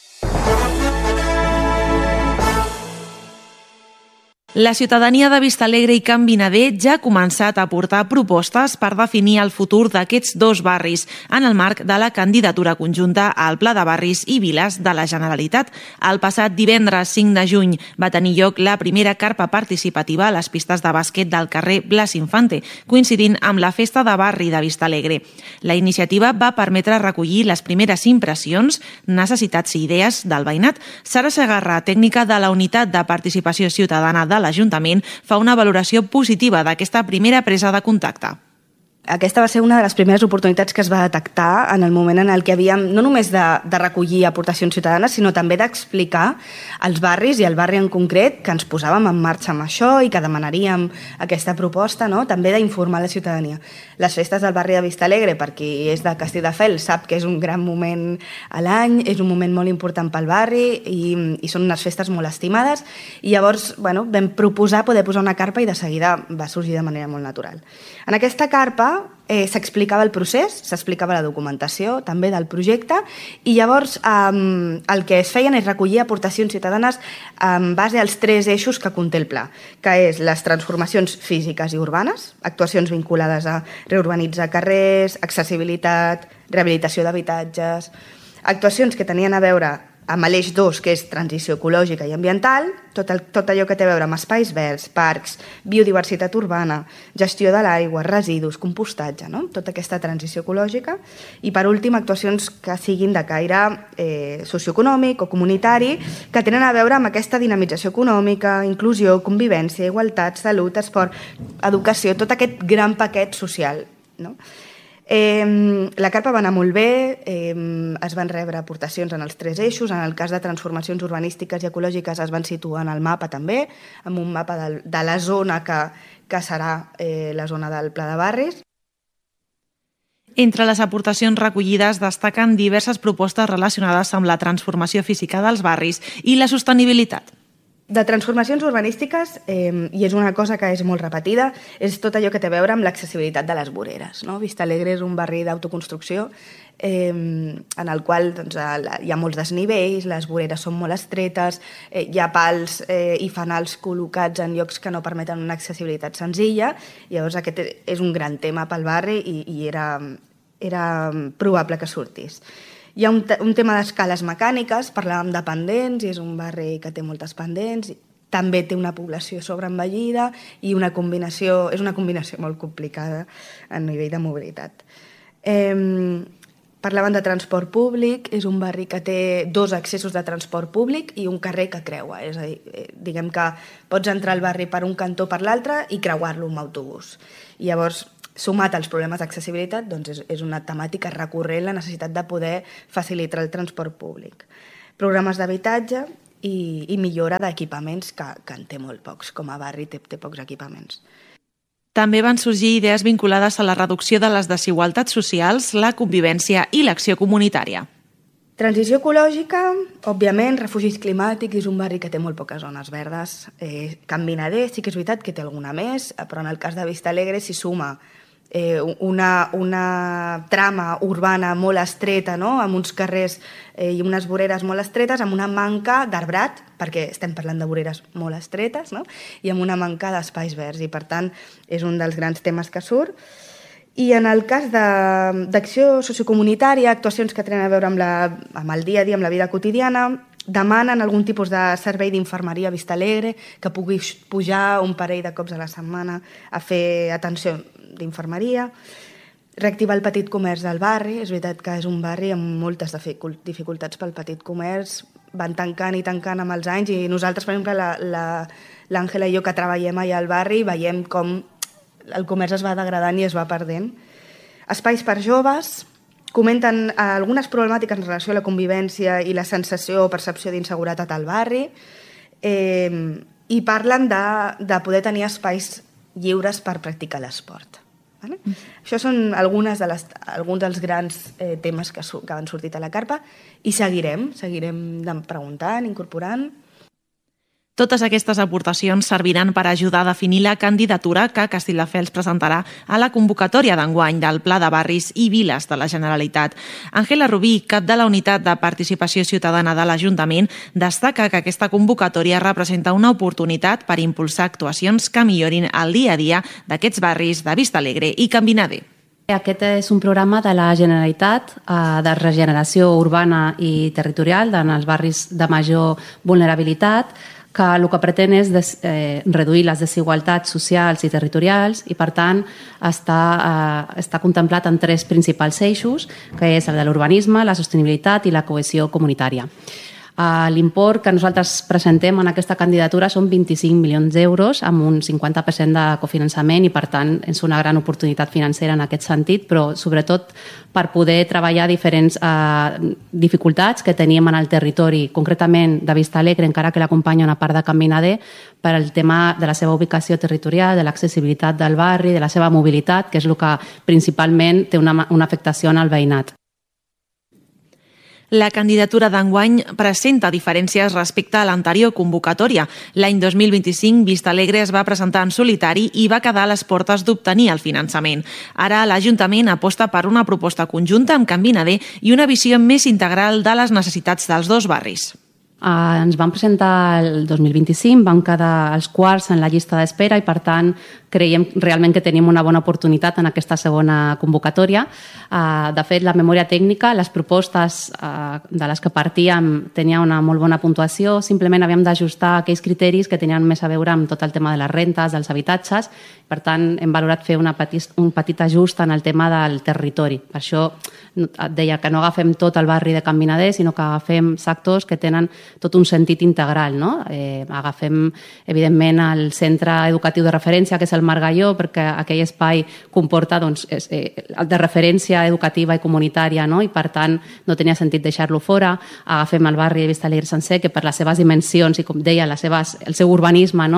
La ciutadania de Vistalegre i Can Vinader ja ha començat a aportar propostes per definir el futur d'aquests dos barris en el marc de la candidatura conjunta al Pla de Barris i Viles de la Generalitat. El passat divendres cinc de juny va tenir lloc la primera carpa participativa a les pistes de bàsquet del carrer Blas Infante, coincidint amb la festa de barri de Vistalegre. La iniciativa va permetre recollir les primeres impressions, necessitats i idees del veïnat. Sara Segarra, tècnica de la Unitat de Participació Ciutadana de l'Ajuntament, fa una valoració positiva d'aquesta primera presa de contacte. Aquesta va ser una de les primeres oportunitats que es va detectar en el moment en el que havíem no només de, de recollir aportacions ciutadanes, sinó també d'explicar als barris i al barri en concret que ens posàvem en marxa amb això i que demanaríem aquesta proposta, no? També d'informar la ciutadania. Les festes del barri de Vistalegre, per qui és de Castelldefels, sap que és un gran moment a l'any, és un moment molt important pel barri i, i són unes festes molt estimades, i llavors bueno, vam proposar poder posar una carpa i de seguida va sorgir de manera molt natural. En aquesta carpa Eh, s'explicava el procés, s'explicava la documentació també del projecte, i llavors eh, el que es feien és recollir aportacions ciutadanes en base als tres eixos que conté el pla, que és les transformacions físiques i urbanes, actuacions vinculades a reurbanitzar carrers, accessibilitat, rehabilitació d'habitatges, actuacions que tenien a veure amb l'eix dos, que és transició ecològica i ambiental, tot, el, tot allò que té a veure amb espais verds, parcs, biodiversitat urbana, gestió de l'aigua, residus, compostatge, no? Tota aquesta transició ecològica. I per últim, actuacions que siguin de caire eh, socioeconòmic o comunitari, que tenen a veure amb aquesta dinamització econòmica, inclusió, convivència, igualtat, salut, esport, educació, tot aquest gran paquet social, no? Eh, la carpa va anar molt bé, eh, es van rebre aportacions en els tres eixos, en el cas de transformacions urbanístiques i ecològiques es van situar en el mapa també, amb un mapa de, de la zona que, que serà eh, la zona del Pla de Barris. Entre les aportacions recollides destaquen diverses propostes relacionades amb la transformació física dels barris i la sostenibilitat. De transformacions urbanístiques, eh, i és una cosa que és molt repetida, és tot allò que té a veure amb l'accessibilitat de les voreres, no? Vistalegre és un barri d'autoconstrucció eh, en el qual doncs, hi ha molts desnivells, les voreres són molt estretes, eh, hi ha pals eh, i fanals col·locats en llocs que no permeten una accessibilitat senzilla. Llavors aquest és un gran tema pel barri i, i era, era probable que sortís. Hi ha un, un tema d'escales mecàniques, parlàvem de pendents, i és un barri que té moltes pendents, també té una població sobreenvellida i una combinació, és una combinació molt complicada a nivell de mobilitat. Eh, parlaven de transport públic, és un barri que té dos accessos de transport públic i un carrer que creua, és a dir, diguem que pots entrar al barri per un cantó o per l'altre i creuar-lo amb autobús. I llavors, sumat als problemes d'accessibilitat, doncs és, és una temàtica recurrent la necessitat de poder facilitar el transport públic. Programes d'habitatge i, i millora d'equipaments, que, que en té molt pocs, com a barri té, té pocs equipaments. També van sorgir idees vinculades a la reducció de les desigualtats socials, la convivència i l'acció comunitària. Transició ecològica, òbviament, refugis climàtics, és un barri que té molt poques zones verdes. Eh, Can Vinader sí que és veritat que té alguna més, però en el cas de Vista Alegre s'hi suma eh, una, una trama urbana molt estreta, no? Amb uns carrers eh, i unes voreres molt estretes, amb una manca d'arbrat, perquè estem parlant de voreres molt estretes, no? I amb una manca d'espais verds, i per tant és un dels grans temes que surt. I en el cas d'acció sociocomunitària, actuacions que tenen a veure amb, la, amb el dia a dia, amb la vida quotidiana, demanen algun tipus de servei d'infermeria a Vista Alegre, que pugui pujar un parell de cops a la setmana a fer atenció d'infermeria, reactivar el petit comerç del barri. És veritat que és un barri amb moltes dificultats pel petit comerç, van tancant i tancant amb els anys, i nosaltres, per exemple, l'Àngela i jo que treballem allà al barri, veiem com el comerç es va degradant i es va perdent. Espais per joves, comenten algunes problemàtiques en relació a la convivència i la sensació o percepció d'inseguretat al barri, eh, i parlen de, de poder tenir espais lliures per practicar l'esport. Vale? Mm. Això són algunes de les, alguns dels grans eh, temes que, que han sortit a la carpa, i seguirem, seguirem preguntant, incorporant. Totes aquestes aportacions serviran per ajudar a definir la candidatura que Castelldefels presentarà a la convocatòria d'enguany del Pla de Barris i Viles de la Generalitat. Àngela Rubí, cap de la Unitat de Participació Ciutadana de l'Ajuntament, destaca que aquesta convocatòria representa una oportunitat per impulsar actuacions que millorin el dia a dia d'aquests barris de Vista Alegre i Can Vinader. Aquest és un programa de la Generalitat eh, de regeneració urbana i territorial en els barris de major vulnerabilitat, que el que pretén és des, eh, reduir les desigualtats socials i territorials, i per tant està, eh, està contemplat en tres principals eixos, que és el de l'urbanisme, la sostenibilitat i la cohesió comunitària. L'import que nosaltres presentem en aquesta candidatura són vint-i-cinc milions d'euros amb un cinquanta per cent de cofinançament, i per tant és una gran oportunitat financera en aquest sentit, però sobretot per poder treballar diferents eh, dificultats que teníem en el territori, concretament de Vista Alegre, encara que l'acompanya una part de Can Vinader, per al tema de la seva ubicació territorial, de l'accessibilitat del barri, de la seva mobilitat, que és el que principalment té una, una afectació en el veïnat. La candidatura d'enguany presenta diferències respecte a l'anterior convocatòria. L'any dos mil vint-i-cinc, Vista Alegre es va presentar en solitari i va quedar a les portes d'obtenir el finançament. Ara l'Ajuntament aposta per una proposta conjunta amb Can Vinader i una visió més integral de les necessitats dels dos barris. Uh, ens vam presentar el dos mil vint-i-cinc, vam quedar els quarts en la llista d'espera, i per tant creiem realment que tenim una bona oportunitat en aquesta segona convocatòria. Uh, de fet, la memòria tècnica, les propostes uh, de les que partíem tenia una molt bona puntuació, simplement havíem d'ajustar aquells criteris que tenien més a veure amb tot el tema de les rentes, dels habitatges. Per tant, hem valorat fer una petit, un petit ajust en el tema del territori. Per això et deia que no agafem tot el barri de Can Vinader, sinó que agafem sectors que tenen tot un sentit integral, no? Eh, agafem, evidentment, el centre educatiu de referència, que és el Margalló, perquè aquell espai comporta doncs, és, eh, de referència educativa i comunitària, no? I per tant no tenia sentit deixar-lo fora. Agafem el barri de Vista Alegre sencer, que per les seves dimensions i, com deia, les seves, el seu urbanisme, no?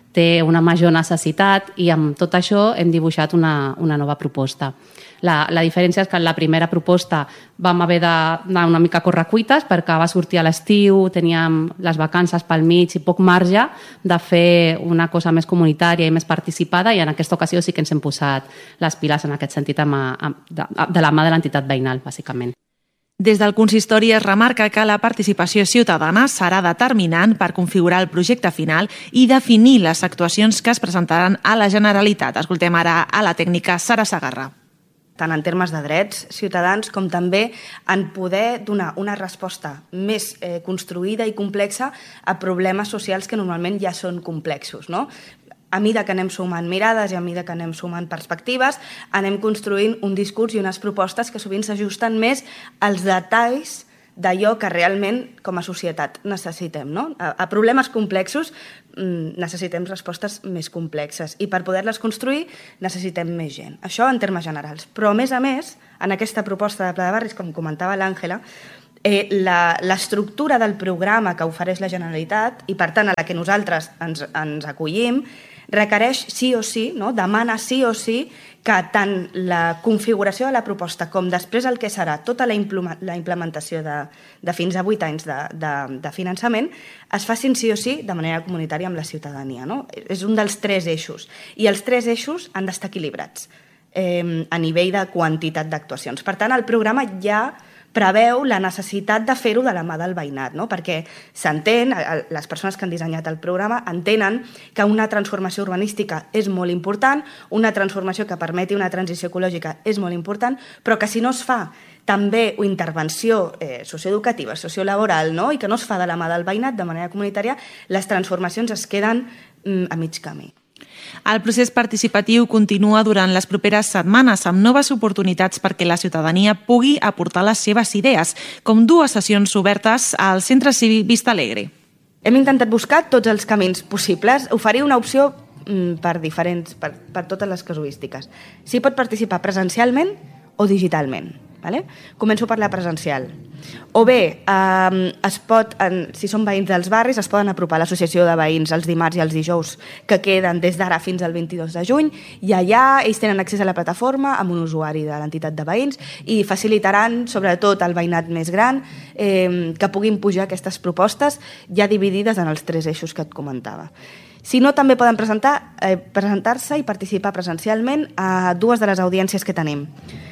té una major necessitat i amb tot això hem dibuixat una, una nova proposta. La, la diferència és que en la primera proposta vam haver d'anar una mica a correcuites perquè va sortir a l'estiu, teníem les vacances pel mig i poc marge de fer una cosa més comunitària i més participada, i en aquesta ocasió sí que ens hem posat les piles en aquest sentit amb, amb, de, de la mà de l'entitat veïnal, bàsicament. Des del consistori es remarca que la participació ciutadana serà determinant per configurar el projecte final i definir les actuacions que es presentaran a la Generalitat. Escoltem ara a la tècnica Sara Sagarra. Tant en termes de drets ciutadans com també en poder donar una resposta més eh, construïda i complexa a problemes socials que normalment ja són complexos, no? A mesura que anem sumant mirades i a mesura que anem sumant perspectives, anem construint un discurs i unes propostes que sovint s'ajusten més als detalls d'allò que realment, com a societat, necessitem. No? A, a problemes complexos mmm, necessitem respostes més complexes i per poder-les construir necessitem més gent. Això en termes generals. Però, a més a més, en aquesta proposta de Pla de Barris, com comentava l'Àngela, eh, l'estructura del programa que ofereix la Generalitat i, per tant, a la que nosaltres ens, ens acollim, requereix sí o sí, no? Demana sí o sí que tant la configuració de la proposta com després el que serà tota la implementació de, de fins a vuit anys de, de, de finançament es facin sí o sí de manera comunitària amb la ciutadania. No? És un dels tres eixos. I els tres eixos han d'estar equilibrats eh, a nivell de quantitat d'actuacions. Per tant, el programa ja preveu la necessitat de fer-ho de la mà del veïnat, no? Perquè s'entén, les persones que han dissenyat el programa entenen que una transformació urbanística és molt important, una transformació que permeti una transició ecològica és molt important, però que si no es fa també una intervenció eh, socioeducativa, sociolaboral, no? I que no es fa de la mà del veïnat de manera comunitària, les transformacions es queden mm, a mig camí. El procés participatiu continua durant les properes setmanes amb noves oportunitats perquè la ciutadania pugui aportar les seves idees, com dues sessions obertes al Centre Cívic Vista Alegre. Hem intentat buscar tots els camins possibles, oferir una opció per diferents, per, per totes les casuístiques. S'hi pot participar presencialment o digitalment. Vale? Començo per la presencial. O bé, eh, es pot, en, si són veïns dels barris, es poden apropar a l'associació de veïns els dimarts i els dijous que queden des d'ara fins al vint-i-dos de juny, i allà ells tenen accés a la plataforma amb un usuari de l'entitat de veïns i facilitaran, sobretot al veïnat més gran, eh, que puguin pujar aquestes propostes ja dividides en els tres eixos que et comentava. Si no, també poden presentar, eh, presentar-se i participar presencialment a dues de les audiències que tenim.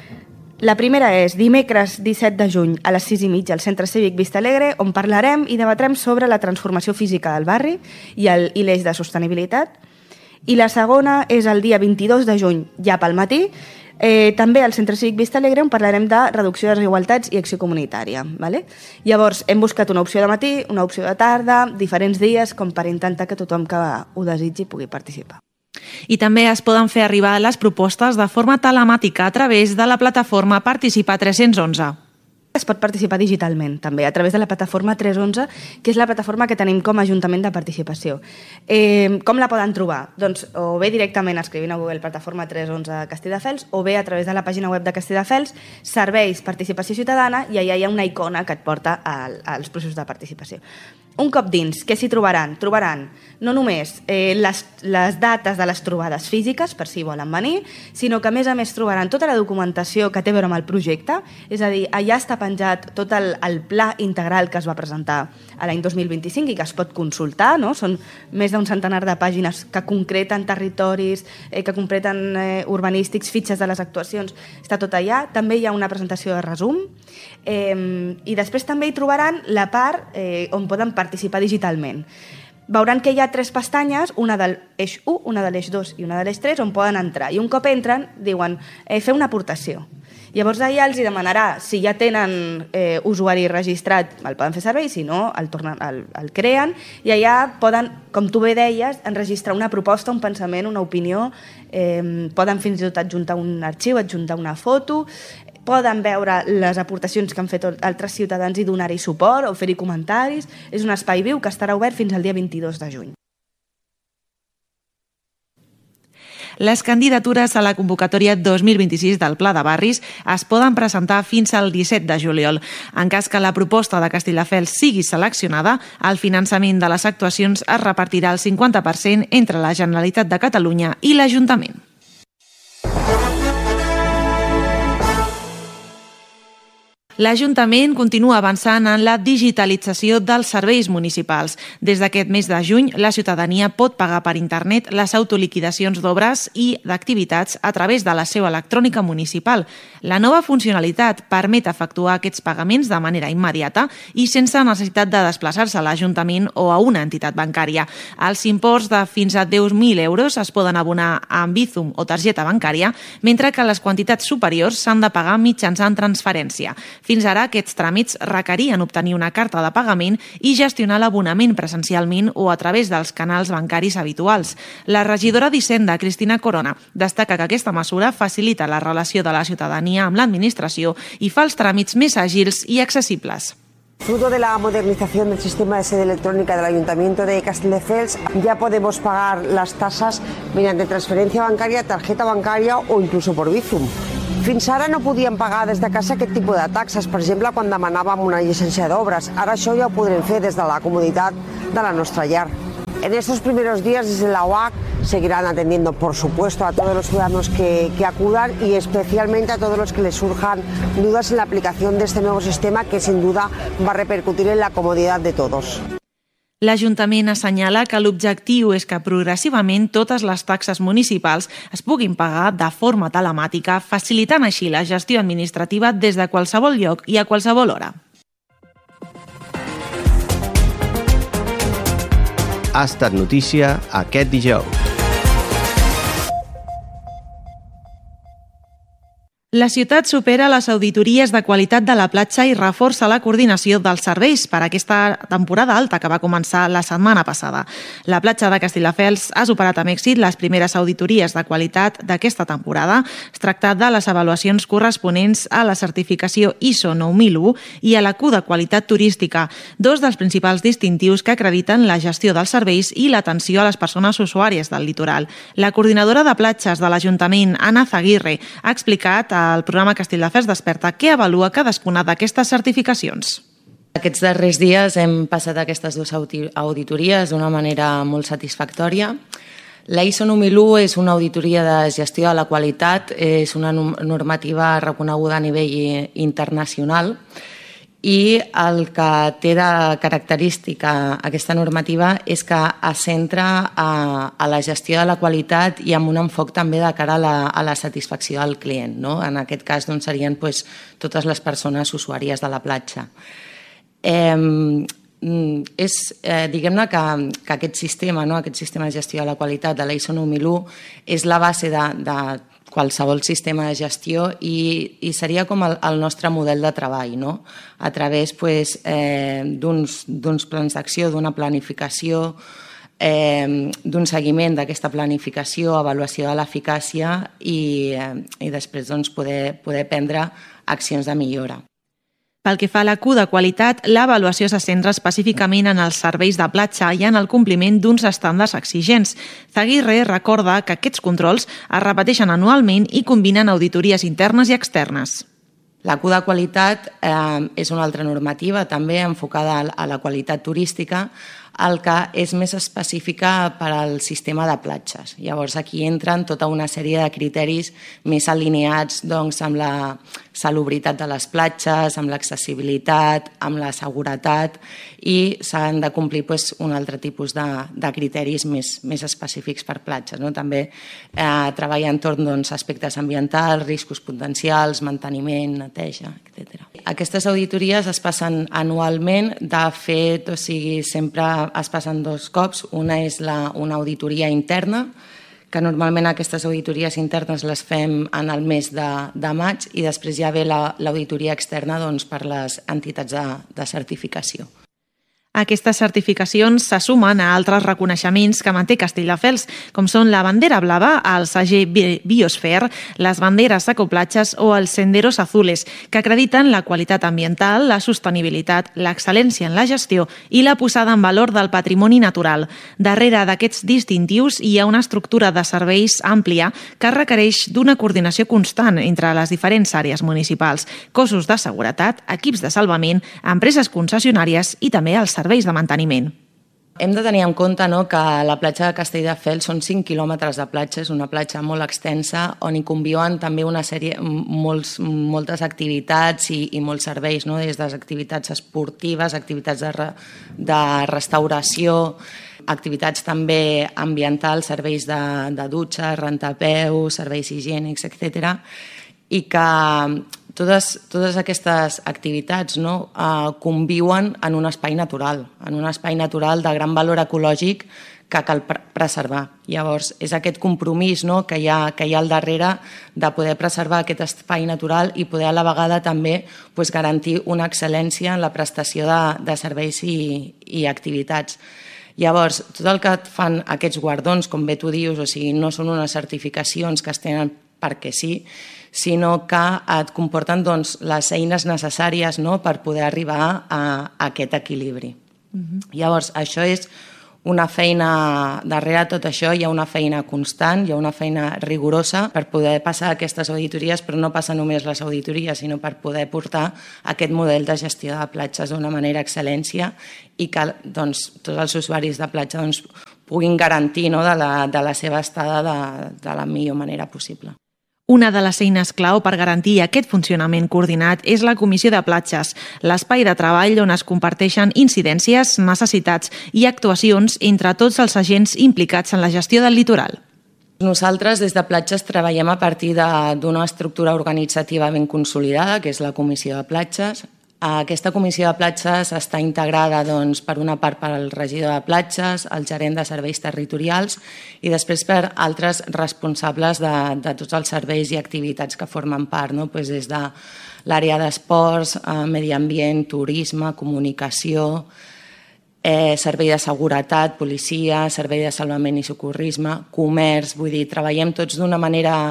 La primera és dimecres disset de juny a les sis i mitja al Centre Cívic Vista Alegre, on parlarem i debatrem sobre la transformació física del barri i l'eix de sostenibilitat. I la segona és el dia vint-i-dos de juny, ja pel matí, eh, també al Centre Cívic Vista Alegre, on parlarem de reducció de desigualtats i acció comunitària. Vale? Llavors, hem buscat una opció de matí, una opció de tarda, diferents dies, com per intentar que tothom que ho desitgi pugui participar. I també es poden fer arribar les propostes de forma telemàtica a través de la plataforma Participa tres cents onze. Es pot participar digitalment, també, a través de la plataforma tres cents onze, que és la plataforma que tenim com a Ajuntament de Participació. Eh, com la poden trobar? Doncs o bé directament escrivint a Google plataforma tres cents onze Castelldefels, o bé a través de la pàgina web de Castelldefels, serveis participació ciutadana, i allà hi ha una icona que et porta al, als processos de participació. Un cop dins, què s'hi trobaran? Trobaran no només eh, les, les dates de les trobades físiques, per si volen venir, sinó que a més a més trobaran tota la documentació que té a veure amb el projecte, és a dir, allà està penjat tot el, el pla integral que es va presentar a l'any dos mil vint-i-cinc i que es pot consultar, no? Són més d'un centenar de pàgines que concreten territoris, eh, que concreten eh, urbanístics, fitxes de les actuacions, està tot allà. També hi ha una presentació de resum, eh, i després també hi trobaran la part eh, on poden participar digitalment. Veuran que hi ha tres pestanyes, una de l'eix u, una de l'eix dos i una de l'eix tres, on poden entrar. I un cop entren, diuen, eh, fer una aportació. Llavors allà els demanarà si ja tenen eh, usuari registrat, el poden fer servir, si no, el, tornen, el, el creen, i allà poden, com tu bé deies, enregistrar una proposta, un pensament, una opinió, eh, poden fins i tot adjuntar un arxiu, adjuntar una foto, poden veure les aportacions que han fet altres ciutadans i donar-hi suport o fer-hi comentaris. És un espai viu que estarà obert fins al dia vint-i-dos de juny. Les candidatures a la convocatòria dos mil vint-i-sis del Pla de Barris es poden presentar fins al disset de juliol. En cas que la proposta de Castelldefels sigui seleccionada, el finançament de les actuacions es repartirà el cinquanta per cent entre la Generalitat de Catalunya i l'Ajuntament. L'Ajuntament continua avançant en la digitalització dels serveis municipals. Des d'aquest mes de juny, la ciutadania pot pagar per internet les autoliquidacions d'obres i d'activitats a través de la seu electrònica municipal. La nova funcionalitat permet efectuar aquests pagaments de manera immediata i sense necessitat de desplaçar-se a l'Ajuntament o a una entitat bancària. Els imports de fins a deu mil euros es poden abonar amb Bizum o targeta bancària, mentre que les quantitats superiors s'han de pagar mitjançant transferència. Fins ara, aquests tràmits requerien obtenir una carta de pagament i gestionar l'abonament presencialment o a través dels canals bancaris habituals. La regidora d'Hisenda, Cristina Corona, destaca que aquesta mesura facilita la relació de la ciutadania amb l'administració i fa els tràmits més àgils i accessibles. Fruto de la modernización del sistema de sede electrónica del Ayuntamiento de Castelldefels, ya podemos pagar las tasas mediante transferencia bancaria, tarjeta bancaria o incluso por Bizum. Fins ara no podíem pagar des de casa aquest tipus de taxes, per exemple, quan demanàvem una llicència d'obres. Ara això ja ho podrem fer des de la comoditat de la nostra llar. En estos primeros días, desde la O A C, seguirán atendiendo, por supuesto, a todos los ciudadanos que, que acudan y especialmente a todos los que les surjan dudas en la aplicación de este nuevo sistema que, sin duda, va a repercutir en la comodidad de todos. L'Ajuntament assenyala que l'objectiu és que progressivament totes les taxes municipals es puguin pagar de forma telemàtica, facilitant així la gestió administrativa des de qualsevol lloc i a qualsevol hora. Ha estat notícia aquest dijous. La ciutat supera les auditories de qualitat de la platja i reforça la coordinació dels serveis per a aquesta temporada alta que va començar la setmana passada. La platja de Castelldefels ha superat amb èxit les primeres auditories de qualitat d'aquesta temporada. Es tracta de les avaluacions corresponents a la certificació I S O nou mil u i a la Q de qualitat turística, dos dels principals distintius que acrediten la gestió dels serveis i l'atenció a les persones usuàries del litoral. La coordinadora de platges de l'Ajuntament, Anna Zaguirre, ha explicat a el programa Castelldefels Desperta què avalua cadascuna d'aquestes certificacions. Aquests darrers dies hem passat aquestes dues auditories d'una manera molt satisfactòria. La I S O nou mil u és una auditoria de gestió de la qualitat, és una normativa reconeguda a nivell internacional i el que té de característica aquesta normativa és que es centra a, a la gestió de la qualitat i amb un enfoc també de cara a la, a la satisfacció del client. No? En aquest cas doncs, serien pues, totes les persones usuàries de la platja. Eh, és, eh, diguem-ne que, que aquest sistema, no? aquest sistema de gestió de la qualitat de la I S O nou mil u és la base de, de qualsevol sistema de gestió i, i seria com el, el nostre model de treball, no? A través pues, eh, d'uns plans d'acció, d'una planificació, eh, d'un seguiment d'aquesta planificació, avaluació de l'eficàcia i, eh, i després doncs, poder, poder prendre accions de millora. Pel que fa a la Q de qualitat, l'avaluació se centra específicament en els serveis de platja i en el compliment d'uns estàndards exigents. Zaguirre recorda que aquests controls es repeteixen anualment i combinen auditories internes i externes. La Q de qualitat eh, és una altra normativa també enfocada a la qualitat turística, el que és més específica per al sistema de platges. Llavors aquí entren tota una sèrie de criteris més alineats doncs, amb la salubritat de les platges, amb l'accessibilitat, amb la seguretat i s'han de complir pues, un altre tipus de, de criteris més, més específics per platges. No? També eh, treballar entorn doncs, aspectes ambientals, riscos potencials, manteniment, neteja, etcètera. Aquestes auditories es passen anualment, de fet, o sigui, sempre es passen dos cops. Una és la, una auditoria interna, que normalment aquestes auditories internes les fem en el mes de, de maig i després ja ve l'auditoria externa doncs, per les entitats de, de certificació. Aquestes certificacions se sumen a altres reconeixements que manté Castelldefels, com són la bandera blava, el segell Biosphere, les banderes ecoplatges o els senderos azules, que acrediten la qualitat ambiental, la sostenibilitat, l'excel·lència en la gestió i la posada en valor del patrimoni natural. Darrere d'aquests distintius hi ha una estructura de serveis àmplia que requereix d'una coordinació constant entre les diferents àrees municipals, cossos de seguretat, equips de salvament, empreses concessionàries i també els serveis serveis de manteniment. Hem de tenir en compte no, que la platja de Castelldefels són cinc quilòmetres de platja, és una platja molt extensa on hi conviuen també una sèrie, molts, moltes activitats i, i molts serveis, no, des de les activitats esportives, activitats de, re, de restauració, activitats també ambientals, serveis de, de dutxa, rentapeus, serveis higiènics, etcètera, i que totes, totes aquestes activitats no, eh, conviuen en un espai natural, en un espai natural de gran valor ecològic que cal preservar. Llavors, és aquest compromís no, que, hi ha, que hi ha al darrere de poder preservar aquest espai natural i poder a la vegada també pues, garantir una excel·lència en la prestació de, de serveis i, i activitats. Llavors, tot el que fan aquests guardons, com bé tu dius, o sigui, no són unes certificacions que es tenen perquè sí, sinó que et comporten doncs, les eines necessàries no, per poder arribar a, a aquest equilibri. Uh-huh. Llavors, això és una feina, darrere de tot això hi ha una feina constant, hi ha una feina rigorosa per poder passar aquestes auditories, però no passa només les auditories, sinó per poder portar aquest model de gestió de platges d'una manera excel·lència i que doncs, tots els usuaris de platja doncs, puguin garantir no, de, la, de la seva estada de, de la millor manera possible. Una de les eines clau per garantir aquest funcionament coordinat és la Comissió de Platges, l'espai de treball on es comparteixen incidències, necessitats i actuacions entre tots els agents implicats en la gestió del litoral. Nosaltres des de Platges treballem a partir d'una estructura organitzativa ben consolidada, que és la Comissió de Platges. Aquesta Comissió de Platges està integrada doncs, per una part pel regidor de platges, el gerent de serveis territorials i després per altres responsables de, de tots els serveis i activitats que formen part, no? Pues des de l'àrea d'esports, eh, medi ambient, turisme, comunicació, eh, servei de seguretat, policia, servei de salvament i socorrisme, comerç, vull dir, treballem tots d'una manera,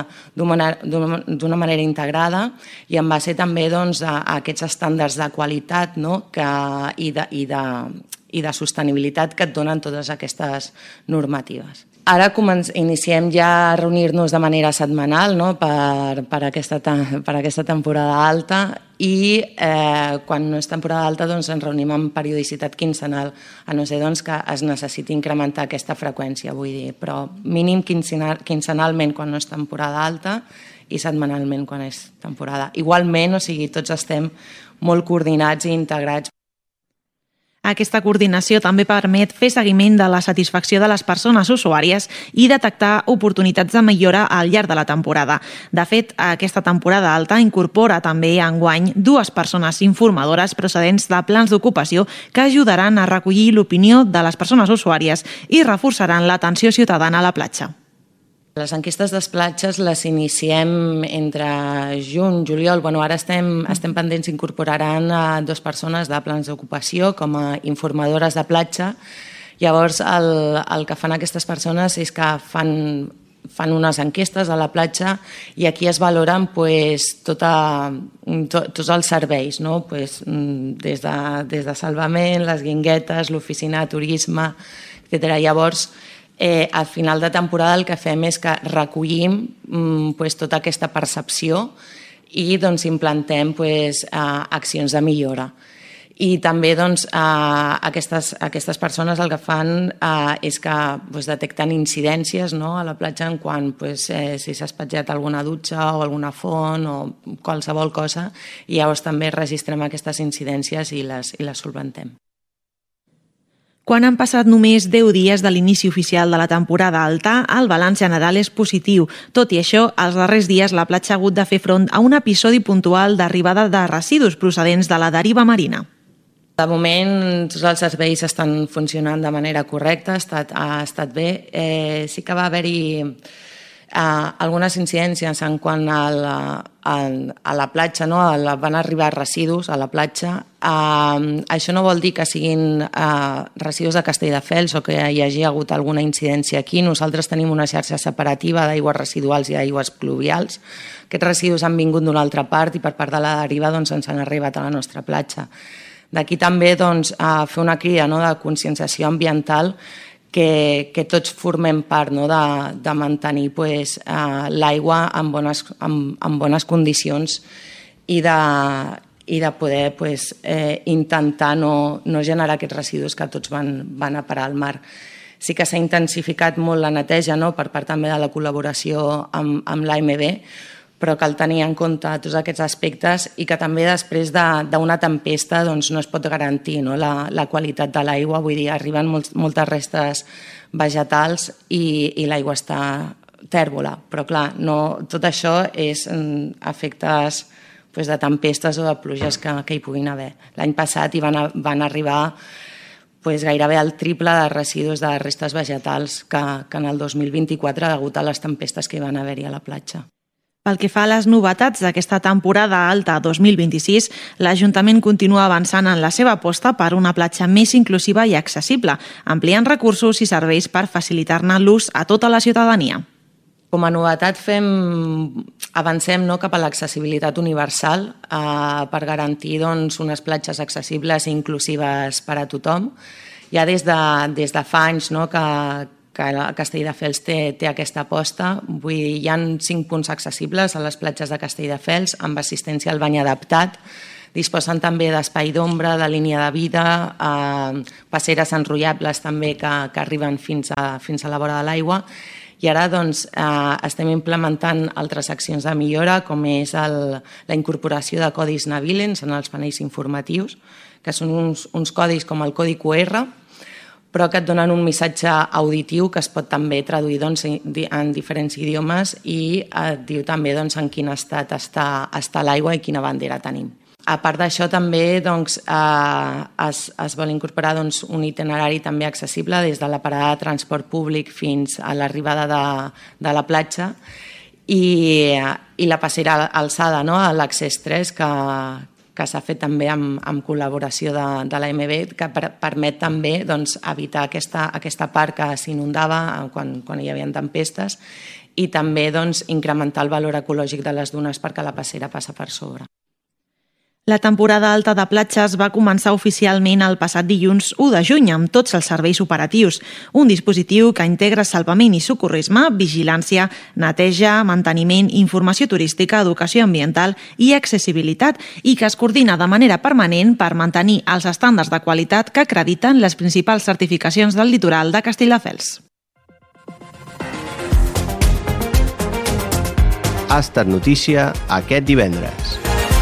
d'una manera integrada i en base també doncs, a, a aquests estàndards de qualitat no? que, i, de, i, de, i de sostenibilitat que et donen totes aquestes normatives. Ara iniciem ja a reunir-nos de manera setmanal no? per, per, aquesta, per aquesta temporada alta i eh, quan no és temporada alta doncs, ens reunim amb periodicitat quinzenal, a no ser doncs, que es necessiti incrementar aquesta freqüència, vull dir, però mínim quinzenalment quan no és temporada alta i setmanalment quan és temporada. Igualment, o sigui, tots estem molt coordinats i integrats. Aquesta coordinació també permet fer seguiment de la satisfacció de les persones usuàries i detectar oportunitats de millora al llarg de la temporada. De fet, aquesta temporada alta incorpora també enguany dues persones informadores procedents de plans d'ocupació que ajudaran a recollir l'opinió de les persones usuàries i reforçaran l'atenció ciutadana a la platja. Les enquestes de platges les iniciem entre juny i juliol. Bueno, ara estem, estem pendents, incorporaran a dues persones de plans d'ocupació com a informadores de platja. Llavors, el, el que fan aquestes persones és que fan, fan unes enquestes a la platja i aquí es valoren pues, tota, to, tots els serveis, no? pues, des, de, des de salvament, les guinguetes, l'oficina de turisme, etcètera. Llavors, Eh, al final de temporada el que fem és que recollim mm, pues, tota aquesta percepció i doncs, implantem pues, eh, accions de millora. I també doncs, eh, aquestes, aquestes persones el que fan eh, és que pues, detecten incidències no, a la platja en quant pues, eh, si s'ha espatllat alguna dutxa o alguna font o qualsevol cosa i llavors també registrem aquestes incidències i les, i les solventem. Quan han passat només deu dies de l'inici oficial de la temporada alta, el balanç general és positiu. Tot i això, els darrers dies la platja ha hagut de fer front a un episodi puntual d'arribada de residus procedents de la deriva marina. De moment, tots els serveis estan funcionant de manera correcta, ha estat, ha estat bé. Eh, sí que va haver-hi Uh, algunes incidències en quant a la, a, a la platja, no? a la, van arribar residus a la platja. Uh, això no vol dir que siguin uh, residus de Castelldefels o que hi hagi hagut alguna incidència aquí. Nosaltres tenim una xarxa separativa d'aigües residuals i aigües pluvials. Aquests residus han vingut d'una altra part i per part de la deriva doncs, ens han arribat a la nostra platja. D'aquí també doncs, uh, fer una crida, no? de conscienciació ambiental Que, que tots formem part, no? de, de mantenir pues, eh, l'aigua en bones, en, en bones condicions i de, i de poder pues, eh, intentar no, no generar aquests residus que tots van, van a parar al mar. Sí que s'ha intensificat molt la neteja, no? per part també de la col·laboració amb, amb l'A M B, però cal tenir en compte tots aquests aspectes i que també després d'una tempesta doncs, no es pot garantir, no? la, la qualitat de l'aigua, vull dir, arriben molt, moltes restes vegetals i, i l'aigua està tèrbola, però clar, no, tot això és efectes pues, de tempestes o de pluges que, que hi puguin haver. L'any passat hi van, a, van arribar pues, gairebé el triple de residus de restes vegetals que, que en el dos mil vint-i-quatre degut a les tempestes que hi van haver-hi a la platja. Pel que fa a les novetats d'aquesta temporada alta dos mil vint-i-sis, l'Ajuntament continua avançant en la seva aposta per una platja més inclusiva i accessible, ampliant recursos i serveis per facilitar-ne l'ús a tota la ciutadania. Com a novetat fem, avancem no, cap a l'accessibilitat universal eh, per garantir doncs, unes platges accessibles i inclusives per a tothom. Ja des de, des de fa anys no, que, que Castelldefels té, té aquesta aposta. Vull dir, hi ha cinc punts accessibles a les platges de Castelldefels amb assistència al bany adaptat. Disposen també d'espai d'ombra, de línia de vida, eh, passeres enrotllables també que, que arriben fins a, fins a la vora de l'aigua. I ara doncs, eh, estem implementant altres accions de millora, com és el, la incorporació de codis navilens en els panells informatius, que són uns, uns codis com el codi Q R, però que et donen un missatge auditiu que es pot també traduir doncs, en diferents idiomes i et diu també doncs, en quin estat està, està l'aigua i quina bandera tenim. A part d'això, també doncs, eh, es, es vol incorporar doncs, un itinerari també accessible des de la parada de transport públic fins a l'arribada de, de la platja i, i la passera alçada, no? l'accés tres, que, que s'ha fet també amb, amb col·laboració de, de l'A M B, que per, permet també doncs, evitar aquesta, aquesta part que s'inundava quan, quan hi havia tempestes i també doncs, incrementar el valor ecològic de les dunes perquè la passera passa per sobre. La temporada alta de platges va començar oficialment el passat dilluns u de juny amb tots els serveis operatius, un dispositiu que integra salvament i socorrisme, vigilància, neteja, manteniment, informació turística, educació ambiental i accessibilitat i que es coordina de manera permanent per mantenir els estàndards de qualitat que acrediten les principals certificacions del litoral de Castelldefels. Ha estat notícia aquest divendres.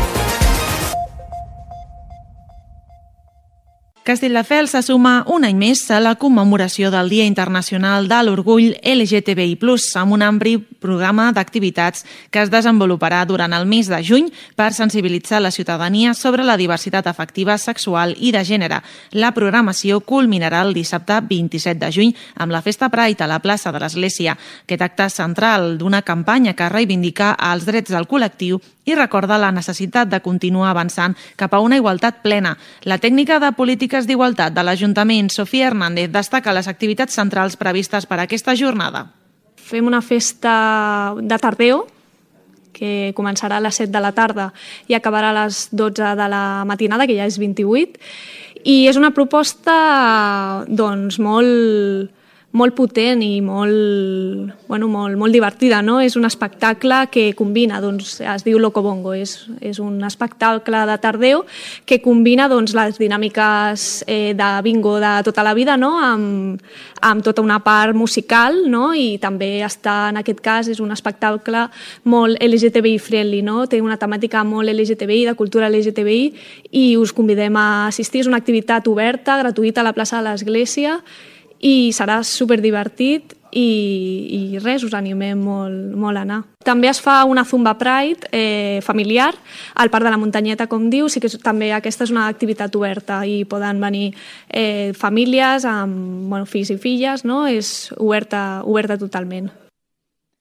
Castelldefels se suma un any més a la commemoració del Dia Internacional de l'Orgull L G T B I plus, amb un ampli programa d'activitats que es desenvoluparà durant el mes de juny per sensibilitzar la ciutadania sobre la diversitat afectiva, sexual i de gènere. La programació culminarà el dissabte vint-i-set de juny amb la Festa Pride a la plaça de l'Església, aquest acte central d'una campanya que reivindica els drets del col·lectiu i recorda la necessitat de continuar avançant cap a una igualtat plena. La tècnica de polítiques d'igualtat de l'Ajuntament, Sofia Hernández, destaca les activitats centrals previstes per a aquesta jornada. Fem una festa de tardeo, que començarà a les set de la tarda i acabarà a les dotze de la matinada, que ja és vint-i-vuit, i és una proposta doncs, molt... molt potent i molt, bueno, molt, molt divertida, no? És un espectacle que combina, doncs, es diu Loco Bongo, és, és un espectacle de tardeo que combina doncs, les dinàmiques eh, de bingo de tota la vida, no? amb, amb tota una part musical, no? I també està, en aquest cas, és un espectacle molt L G T B I friendly, no? Té una temàtica molt L G T B I, de cultura L G T B I, i us convidem a assistir. És una activitat oberta, gratuïta a la plaça de l'Església, i serà superdivertit i, i res, us animem molt, molt a anar. També es fa una Zumba Pride eh, familiar al Parc de la Muntanyeta, com diu, sí que també aquesta és una activitat oberta i poden venir eh, famílies amb bueno, fills i filles, no? És oberta, oberta totalment.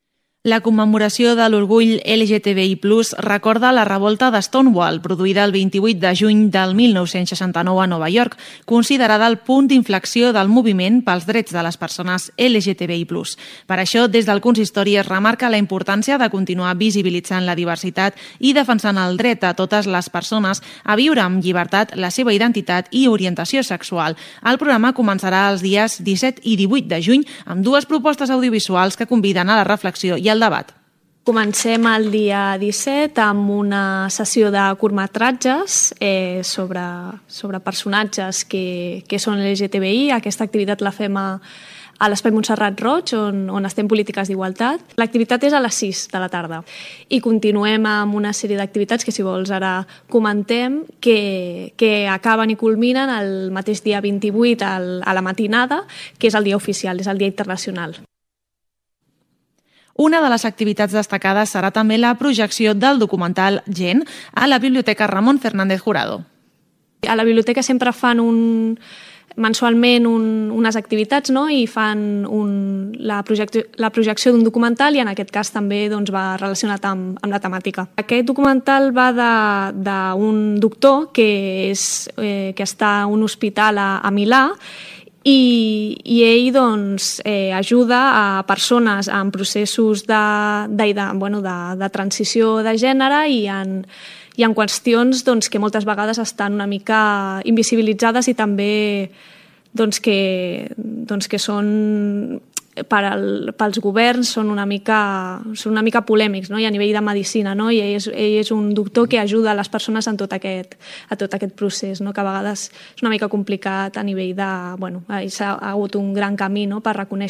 La commemoració de l'orgull L G T B I plus, recorda la revolta de Stonewall, produïda el vint-i-vuit de juny del mil nou-cents seixanta-nou a Nova York, considerada el punt d'inflexió del moviment pels drets de les persones L G T B I plus. Per això, des del consistori es remarca la importància de continuar visibilitzant la diversitat i defensant el dret a totes les persones a viure amb llibertat la seva identitat i orientació sexual. El programa començarà els dies disset i divuit de juny amb dues propostes audiovisuals que conviden a la reflexió i el debat. Comencem el dia disset amb una sessió de curtmetratges eh, sobre, sobre personatges que, que són L G T B I. Aquesta activitat la fem a, a l'Espai Montserrat Roig, on, on estem polítiques d'igualtat. L'activitat és a les sis de la tarda i continuem amb una sèrie d'activitats que, si vols, ara comentem, que, que acaben i culminen el mateix dia vint-i-vuit al, a la matinada, que és el dia oficial, és el dia internacional. Una de les activitats destacades serà també la projecció del documental Gent a la Biblioteca Ramon Fernández Jurado. A la biblioteca sempre fan un, mensualment un, unes activitats, no? I fan un, la, projecció, la projecció d'un documental i en aquest cas també doncs, va relacionat amb, amb la temàtica. Aquest documental va d'un doctor que, és, eh, que està a un hospital a, a Milà I, i ell doncs, eh, ajuda a persones en processos de, de, de, bueno, de, de transició de gènere i en, i en qüestions doncs, que moltes vegades estan una mica invisibilitzades i també doncs, que, doncs, que són per al, pels governs són una mica, són una mica polèmics, no? I a nivell de medicina, no? I ell és, ell és un doctor que ajuda les persones en tot aquest, a tot aquest procés, no? Que a vegades és una mica complicat a nivell de... Bueno, s'ha hagut un gran camí, no? Per reconèixer